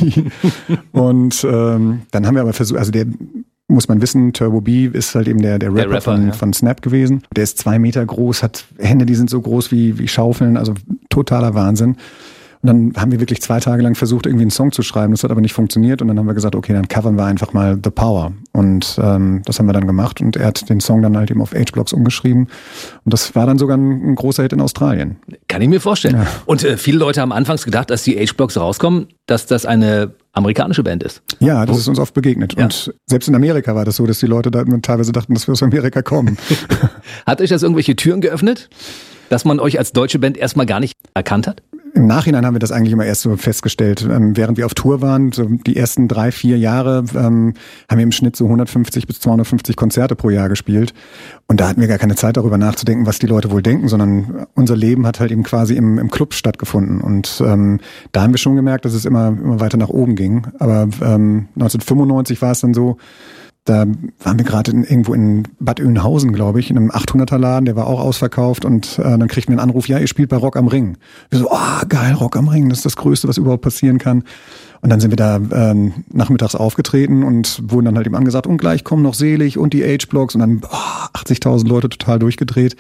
Und ähm, dann haben wir aber versucht, also der, muss man wissen, Turbo B ist halt eben der, der Rapper, der Rapper von, ja. von Snap gewesen. Der ist zwei Meter groß, hat Hände, die sind so groß wie, wie Schaufeln, also totaler Wahnsinn. Und dann haben wir wirklich zwei Tage lang versucht, irgendwie einen Song zu schreiben. Das hat aber nicht funktioniert. Und dann haben wir gesagt, okay, dann covern wir einfach mal The Power. Und ähm, das haben wir dann gemacht. Und er hat den Song dann halt eben auf H-Blocks umgeschrieben. Und das war dann sogar ein, ein großer Hit in Australien. Kann ich mir vorstellen. Ja. Und äh, viele Leute haben anfangs gedacht, dass die H-Blocks rauskommen, dass das eine amerikanische Band ist. Ja, das ist uns oft begegnet. Ja. Und selbst in Amerika war das so, dass die Leute da teilweise dachten, dass wir aus Amerika kommen. Hat euch das irgendwelche Türen geöffnet, dass man euch als deutsche Band erstmal gar nicht erkannt hat? Im Nachhinein haben wir das eigentlich immer erst so festgestellt. Ähm, während wir auf Tour waren, so die ersten drei, vier Jahre, ähm, haben wir im Schnitt so hundertfünfzig bis zweihundertfünfzig Konzerte pro Jahr gespielt. Und da hatten wir gar keine Zeit darüber nachzudenken, was die Leute wohl denken, sondern unser Leben hat halt eben quasi im, im Club stattgefunden. Und ähm, da haben wir schon gemerkt, dass es immer, immer weiter nach oben ging. Aber ähm, neunzehnhundertfünfundneunzig war es dann so, da waren wir gerade in, irgendwo in Bad Oeynhausen, glaube ich, in einem achthunderter Laden, der war auch ausverkauft und äh, dann kriegten wir einen Anruf, ja, ihr spielt bei Rock am Ring. Wir so, oh, geil, Rock am Ring, das ist das Größte, was überhaupt passieren kann. Und dann sind wir da ähm, nachmittags aufgetreten und wurden dann halt eben angesagt, und gleich kommen noch Selig und die H-Blocks und dann oh, achtzigtausend Leute total durchgedreht.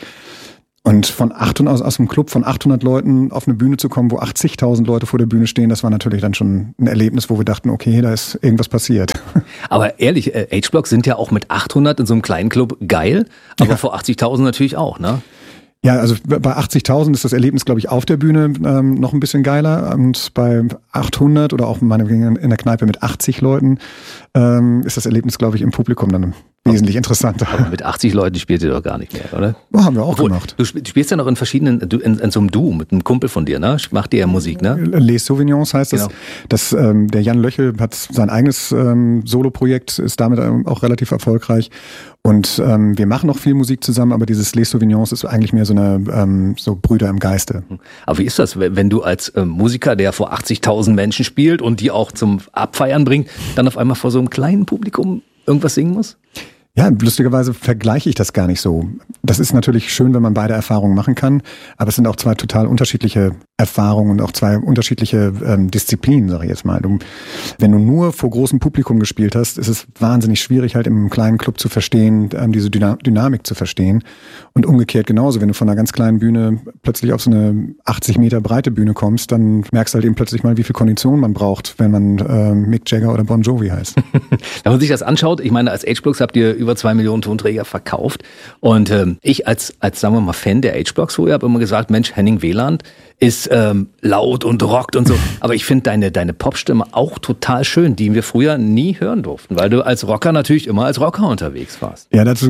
Und von achthundert, aus, aus dem Club von achthundert Leuten auf eine Bühne zu kommen, wo achtzigtausend Leute vor der Bühne stehen, das war natürlich dann schon ein Erlebnis, wo wir dachten, okay, da ist irgendwas passiert. Aber ehrlich, äh, H-Blocks sind ja auch mit achthundert in so einem kleinen Club geil, aber ja. Vor achtzigtausend natürlich auch, ne? Ja, also bei achtzigtausend ist das Erlebnis, glaube ich, auf der Bühne ähm, noch ein bisschen geiler. Und bei achthundert oder auch meinetwegen in der Kneipe mit achtzig Leuten ähm, ist das Erlebnis, glaube ich, im Publikum dann wesentlich interessanter. Aber mit achtzig Leuten spielt ihr doch gar nicht mehr, oder? Oh, haben wir auch Obwohl, gemacht. Du spielst ja noch in verschiedenen, in, in so einem Duo mit einem Kumpel von dir, ne? Macht ihr ja Musik, ne? Les Sauvignons heißt genau. das. das ähm, der Jan Löchel hat sein eigenes ähm, Solo-Projekt, ist damit auch relativ erfolgreich. Und ähm, wir machen noch viel Musik zusammen, aber dieses Les Sauvignons ist eigentlich mehr so eine ähm, so Brüder im Geiste. Aber wie ist das, wenn du als ähm, Musiker, der vor achtzigtausend Menschen spielt und die auch zum Abfeiern bringt, dann auf einmal vor so einem kleinen Publikum irgendwas singen musst? Ja, lustigerweise vergleiche ich das gar nicht so. Das ist natürlich schön, wenn man beide Erfahrungen machen kann, aber es sind auch zwei total unterschiedliche Erfahrungen und auch zwei unterschiedliche ähm, Disziplinen, sage ich jetzt mal. Du, wenn du nur vor großem Publikum gespielt hast, ist es wahnsinnig schwierig, halt im kleinen Club zu verstehen, ähm, diese Dyna- Dynamik zu verstehen. Und umgekehrt genauso, wenn du von einer ganz kleinen Bühne plötzlich auf so eine achtzig Meter breite Bühne kommst, dann merkst du halt eben plötzlich mal, wie viel Kondition man braucht, wenn man äh, Mick Jagger oder Bon Jovi heißt. Wenn man sich das anschaut, ich meine, als H-Blocks habt ihr über zwei Millionen Tonträger verkauft und ähm, ich als, als sagen wir mal Fan der H-Blocks vorher habe immer gesagt, Mensch, Henning Wieland ist ähm, laut und rockt und so, aber ich finde deine, deine Popstimme auch total schön, die wir früher nie hören durften, weil du als Rocker natürlich immer als Rocker unterwegs warst. Ja, dazu...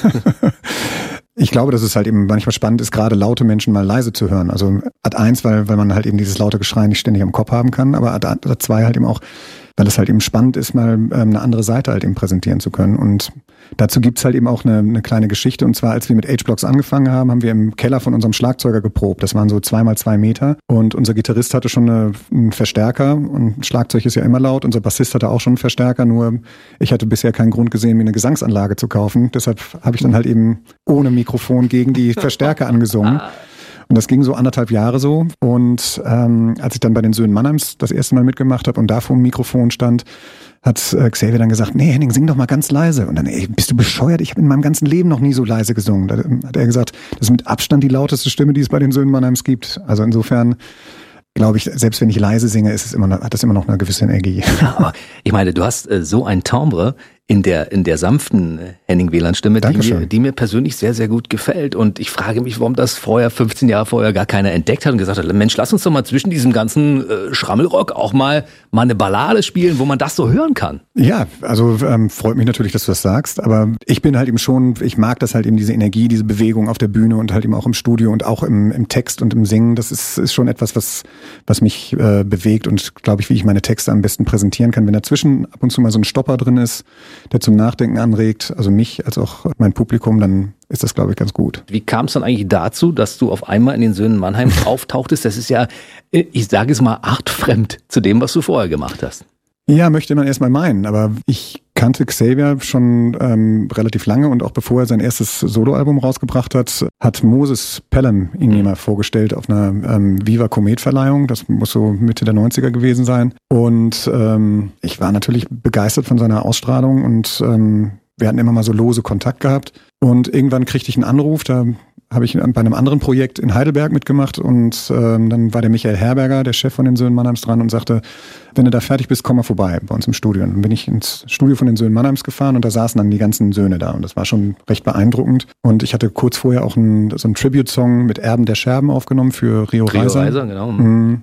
Ich glaube, dass es halt eben manchmal spannend ist, gerade laute Menschen mal leise zu hören. Also Ad eins, weil, weil man halt eben dieses laute Geschrei nicht ständig am Kopf haben kann, aber Ad zwei halt eben auch, weil es halt eben spannend ist, mal ähm, eine andere Seite halt eben präsentieren zu können. Und dazu gibt's halt eben auch eine, eine kleine Geschichte. Und zwar, als wir mit H-Blocks angefangen haben, haben wir im Keller von unserem Schlagzeuger geprobt. Das waren so zwei mal zwei Meter. Und unser Gitarrist hatte schon eine, einen Verstärker. Und Schlagzeug ist ja immer laut. Unser Bassist hatte auch schon einen Verstärker. Nur ich hatte bisher keinen Grund gesehen, mir eine Gesangsanlage zu kaufen. Deshalb habe ich dann halt eben ohne Mikrofon gegen die Verstärker angesungen. Und das ging so anderthalb Jahre so. Und ähm, als ich dann bei den Söhnen Mannheims das erste Mal mitgemacht habe und da vor dem Mikrofon stand, hat äh, Xavier dann gesagt, nee Henning, sing doch mal ganz leise. Und dann, ey, bist du bescheuert? Ich habe in meinem ganzen Leben noch nie so leise gesungen. Da hat er gesagt, das ist mit Abstand die lauteste Stimme, die es bei den Söhnen Mannheims gibt. Also insofern glaube ich, selbst wenn ich leise singe, ist es immer noch, hat das immer noch eine gewisse Energie. Ja, aber ich meine, du hast äh, so ein Timbre in der in der sanften Henning Wieland-Stimme, die mir, die mir persönlich sehr, sehr gut gefällt. Und ich frage mich, warum das vorher, fünfzehn Jahre vorher, gar keiner entdeckt hat und gesagt hat, Mensch, lass uns doch mal zwischen diesem ganzen äh, Schrammelrock auch mal, mal eine Ballade spielen, wo man das so hören kann. Ja, also ähm, freut mich natürlich, dass du das sagst, aber ich bin halt eben schon, ich mag das halt eben, diese Energie, diese Bewegung auf der Bühne und halt eben auch im Studio und auch im, im Text und im Singen. Das ist, ist schon etwas, was, was mich äh, bewegt und glaube ich, wie ich meine Texte am besten präsentieren kann. Wenn dazwischen ab und zu mal so ein Stopper drin ist, der zum Nachdenken anregt, also mich als auch mein Publikum, dann ist das, glaube ich, ganz gut. Wie kam es dann eigentlich dazu, dass du auf einmal in den Söhnen Mannheims auftauchtest? Das ist ja, ich sage es mal, artfremd zu dem, was du vorher gemacht hast. Ja, möchte man erstmal meinen, aber ich kannte Xavier schon ähm, relativ lange und auch bevor er sein erstes Soloalbum rausgebracht hat, hat Moses Pelham ihn mir mal vorgestellt auf einer ähm, Viva Komet-Verleihung. Das muss so Mitte der neunziger gewesen sein. Und ähm, ich war natürlich begeistert von seiner Ausstrahlung und ähm, wir hatten immer mal so lose Kontakt gehabt. Und irgendwann kriegte ich einen Anruf, da habe ich bei einem anderen Projekt in Heidelberg mitgemacht und ähm, dann war der Michael Herberger, der Chef von den Söhnen Mannheims, dran und sagte, wenn du da fertig bist, komm mal vorbei bei uns im Studio. Und dann bin ich ins Studio von den Söhnen Mannheims gefahren und da saßen dann die ganzen Söhne da und das war schon recht beeindruckend. Und ich hatte kurz vorher auch einen, so einen Tribute-Song mit Erben der Scherben aufgenommen für Rio, Rio Reiser. Reiser, genau. Mhm.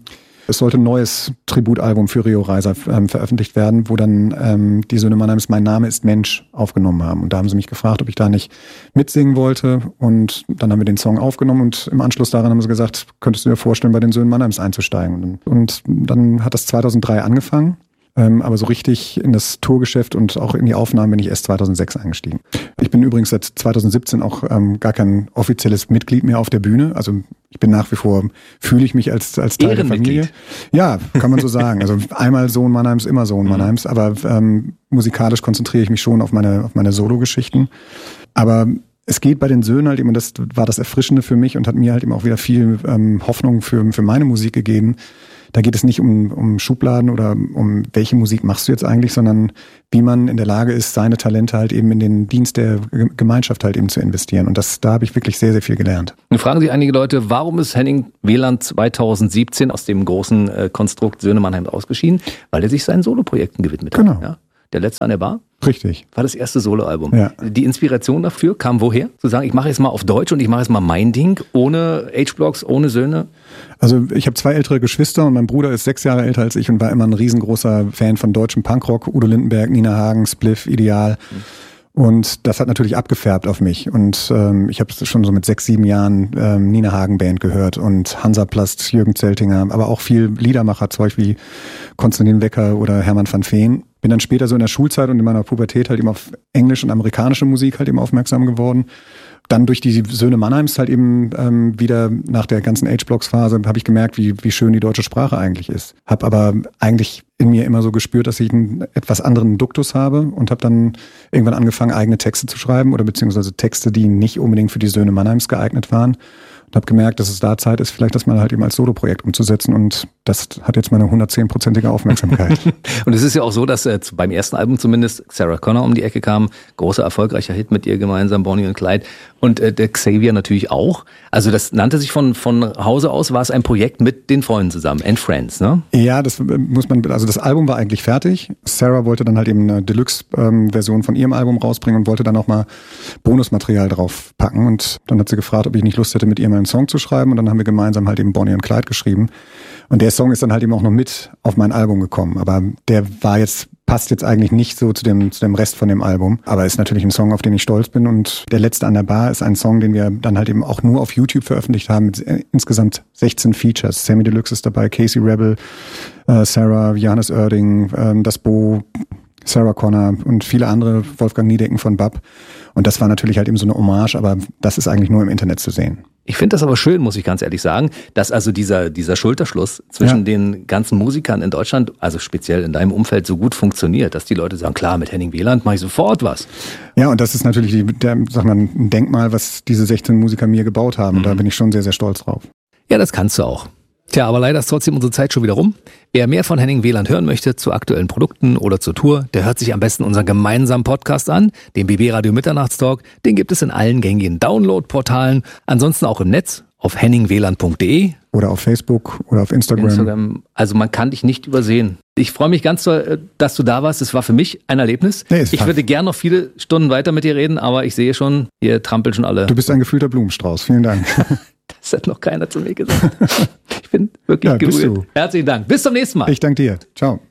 Es sollte ein neues Tributalbum für Rio Reiser ähm, veröffentlicht werden, wo dann ähm, die Söhne Mannheims Mein Name ist Mensch aufgenommen haben. Und da haben sie mich gefragt, ob ich da nicht mitsingen wollte. Und dann haben wir den Song aufgenommen und im Anschluss daran haben sie gesagt, könntest du dir vorstellen, bei den Söhnen Mannheims einzusteigen. Und dann hat das zweitausenddrei angefangen. Ähm, aber so richtig in das Tourgeschäft und auch in die Aufnahmen bin ich erst zweitausendsechs eingestiegen. Ich bin übrigens seit zweitausendsiebzehn auch ähm, gar kein offizielles Mitglied mehr auf der Bühne. Also ich bin nach wie vor, fühle ich mich als, als Teil der Familie. Ja, kann man so sagen. Also einmal Sohn Mannheims, immer Sohn Mannheims. Aber ähm, musikalisch konzentriere ich mich schon auf meine, auf meine Solo-Geschichten. Aber es geht bei den Söhnen halt eben, und das war das Erfrischende für mich und hat mir halt eben auch wieder viel ähm, Hoffnung für, für meine Musik gegeben. Da geht es nicht um, um Schubladen oder um welche Musik machst du jetzt eigentlich, sondern wie man in der Lage ist, seine Talente halt eben in den Dienst der Gemeinschaft halt eben zu investieren. Und das, da habe ich wirklich sehr, sehr viel gelernt. Nun fragen sich einige Leute, warum ist Henning Wieland zweitausendsiebzehn aus dem großen äh, Konstrukt Söhne Mannheims ausgeschieden? Weil er sich seinen Soloprojekten gewidmet genau. hat. Ja? Der letzte an der Bar? Richtig. War das erste Soloalbum. Ja. Die Inspiration dafür kam woher? Zu sagen, ich mache jetzt mal auf Deutsch und ich mache jetzt mal mein Ding, ohne H-Blocks, ohne Söhne? Also ich habe zwei ältere Geschwister und mein Bruder ist sechs Jahre älter als ich und war immer ein riesengroßer Fan von deutschem Punkrock. Udo Lindenberg, Nina Hagen, Spliff, Ideal. Mhm. Und das hat natürlich abgefärbt auf mich. Und ähm, ich habe schon so mit sechs, sieben Jahren ähm, Nina Hagen Band gehört und Hansaplast, Jürgen Zeltinger, aber auch viel Liedermacherzeug wie Konstantin Wecker oder Hermann van Veen. Bin dann später so in der Schulzeit und in meiner Pubertät halt eben auf englische und amerikanische Musik halt eben aufmerksam geworden. Dann durch die Söhne Mannheims halt eben ähm, wieder nach der ganzen H-Blocks-Phase habe ich gemerkt, wie wie schön die deutsche Sprache eigentlich ist. Habe aber eigentlich in mir immer so gespürt, dass ich einen etwas anderen Duktus habe und habe dann irgendwann angefangen, eigene Texte zu schreiben oder beziehungsweise Texte, die nicht unbedingt für die Söhne Mannheims geeignet waren. Und habe gemerkt, dass es da Zeit ist, vielleicht das mal halt eben als Soloprojekt umzusetzen und das hat jetzt meine hundertzehnprozentige Aufmerksamkeit. Und es ist ja auch so, dass äh, beim ersten Album zumindest Sarah Connor um die Ecke kam, großer erfolgreicher Hit mit ihr gemeinsam, Bonnie und Clyde und äh, der Xavier natürlich auch. Also das nannte sich von von Hause aus, war es ein Projekt mit den Freunden zusammen, and Friends, ne? Ja, das muss man, also das Album war eigentlich fertig. Sarah wollte dann halt eben eine Deluxe-Version ähm, von ihrem Album rausbringen und wollte dann auch mal Bonusmaterial drauf packen und dann hat sie gefragt, ob ich nicht Lust hätte, mit ihr mal einen Song zu schreiben und dann haben wir gemeinsam halt eben Bonnie und Clyde geschrieben und der Song ist dann halt eben auch noch mit auf mein Album gekommen, aber der war jetzt, passt jetzt eigentlich nicht so zu dem, zu dem Rest von dem Album, aber ist natürlich ein Song, auf den ich stolz bin und der letzte an der Bar ist ein Song, den wir dann halt eben auch nur auf YouTube veröffentlicht haben mit insgesamt sechzehn Features. Sammy Deluxe ist dabei, Casey Rebel, äh, Sarah, Johannes Oerding, äh, das Bo, Sarah Connor und viele andere, Wolfgang Niedecken von B A P. Und das war natürlich halt eben so eine Hommage, aber das ist eigentlich nur im Internet zu sehen. Ich finde das aber schön, muss ich ganz ehrlich sagen, dass also dieser dieser Schulterschluss zwischen ja. den ganzen Musikern in Deutschland, also speziell in deinem Umfeld, so gut funktioniert, dass die Leute sagen, klar, mit Henning Wieland mache ich sofort was. Ja, und das ist natürlich die, der, sag mal, ein Denkmal, was diese sechzehn Musiker mir gebaut haben. Mhm. Und da bin ich schon sehr, sehr stolz drauf. Ja, das kannst du auch. Tja, aber leider ist trotzdem unsere Zeit schon wieder rum. Wer mehr von Henning Wieland hören möchte zu aktuellen Produkten oder zur Tour, der hört sich am besten unseren gemeinsamen Podcast an, den B B Radio Mitternachtstalk. Den gibt es in allen gängigen Download-Portalen, ansonsten auch im Netz auf henning wieland punkt de. Oder auf Facebook oder auf Instagram. Instagram. Also man kann dich nicht übersehen. Ich freue mich ganz doll, dass du da warst. Es war für mich ein Erlebnis. Nee, ich würde gern noch viele Stunden weiter mit dir reden, aber ich sehe schon, hier trampeln schon alle. Du bist ein gefühlter Blumenstrauß. Vielen Dank. Das hat noch keiner zu mir gesagt. Ich bin wirklich ja, gerührt. Herzlichen Dank. Bis zum nächsten Mal. Ich danke dir. Ciao.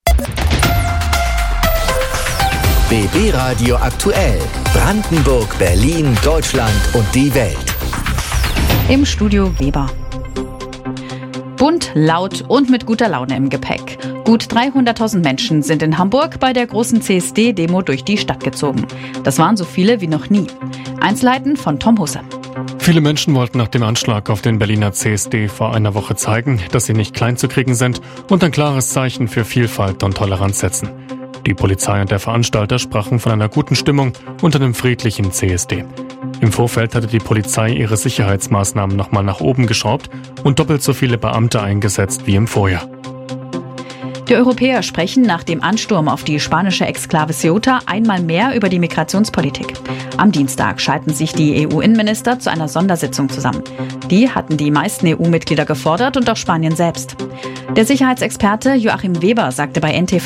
B B Radio aktuell. Brandenburg, Berlin, Deutschland und die Welt. Im Studio Weber. Bunt, laut und mit guter Laune im Gepäck. Gut dreihunderttausend Menschen sind in Hamburg bei der großen C S D-Demo durch die Stadt gezogen. Das waren so viele wie noch nie. Einzelheiten von Tom Husse. Viele Menschen wollten nach dem Anschlag auf den Berliner C S D vor einer Woche zeigen, dass sie nicht klein zu kriegen sind und ein klares Zeichen für Vielfalt und Toleranz setzen. Die Polizei und der Veranstalter sprachen von einer guten Stimmung unter dem friedlichen C S D. Im Vorfeld hatte die Polizei ihre Sicherheitsmaßnahmen nochmal nach oben geschraubt und doppelt so viele Beamte eingesetzt wie im Vorjahr. Die Europäer sprechen nach dem Ansturm auf die spanische Exklave Ceuta einmal mehr über die Migrationspolitik. Am Dienstag schalten sich die E U-Innenminister zu einer Sondersitzung zusammen. Die hatten die meisten E U-Mitglieder gefordert und auch Spanien selbst. Der Sicherheitsexperte Joachim Weber sagte bei N T V: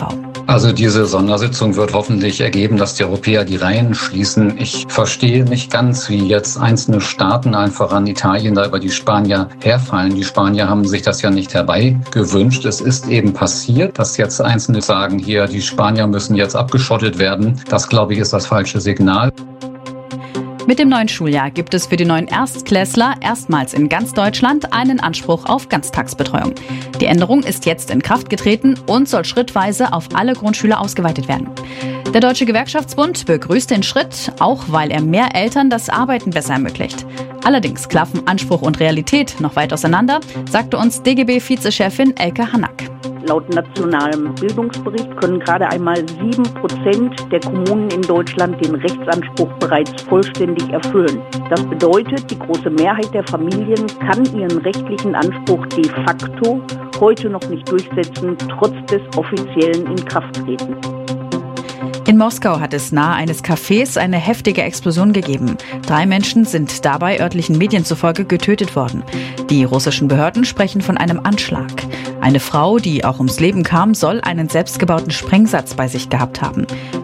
Also diese Sondersitzung wird hoffentlich ergeben, dass die Europäer die Reihen schließen. Ich verstehe nicht ganz, wie jetzt einzelne Staaten, allen voran Italien, da über die Spanier herfallen. Die Spanier haben sich das ja nicht herbeigewünscht. Es ist eben passiert, dass jetzt Einzelne sagen, hier, die Spanier müssen jetzt abgeschottet werden. Das, glaube ich, ist das falsche Signal. Mit dem neuen Schuljahr gibt es für die neuen Erstklässler erstmals in ganz Deutschland einen Anspruch auf Ganztagsbetreuung. Die Änderung ist jetzt in Kraft getreten und soll schrittweise auf alle Grundschüler ausgeweitet werden. Der Deutsche Gewerkschaftsbund begrüßt den Schritt, auch weil er mehr Eltern das Arbeiten besser ermöglicht. Allerdings klaffen Anspruch und Realität noch weit auseinander, sagte uns D G B-Vizechefin Elke Hanack. Laut nationalem Bildungsbericht können gerade einmal sieben Prozent der Kommunen in Deutschland den Rechtsanspruch bereits vollständig erfüllen. Das bedeutet, die große Mehrheit der Familien kann ihren rechtlichen Anspruch de facto heute noch nicht durchsetzen, trotz des offiziellen Inkrafttreten. In Moskau hat es nahe eines Cafés eine heftige Explosion gegeben. Drei Menschen sind dabei örtlichen Medien zufolge getötet worden. Die russischen Behörden sprechen von einem Anschlag. Eine Frau, die auch ums Leben kam, soll einen selbstgebauten Sprengsatz bei sich gehabt haben.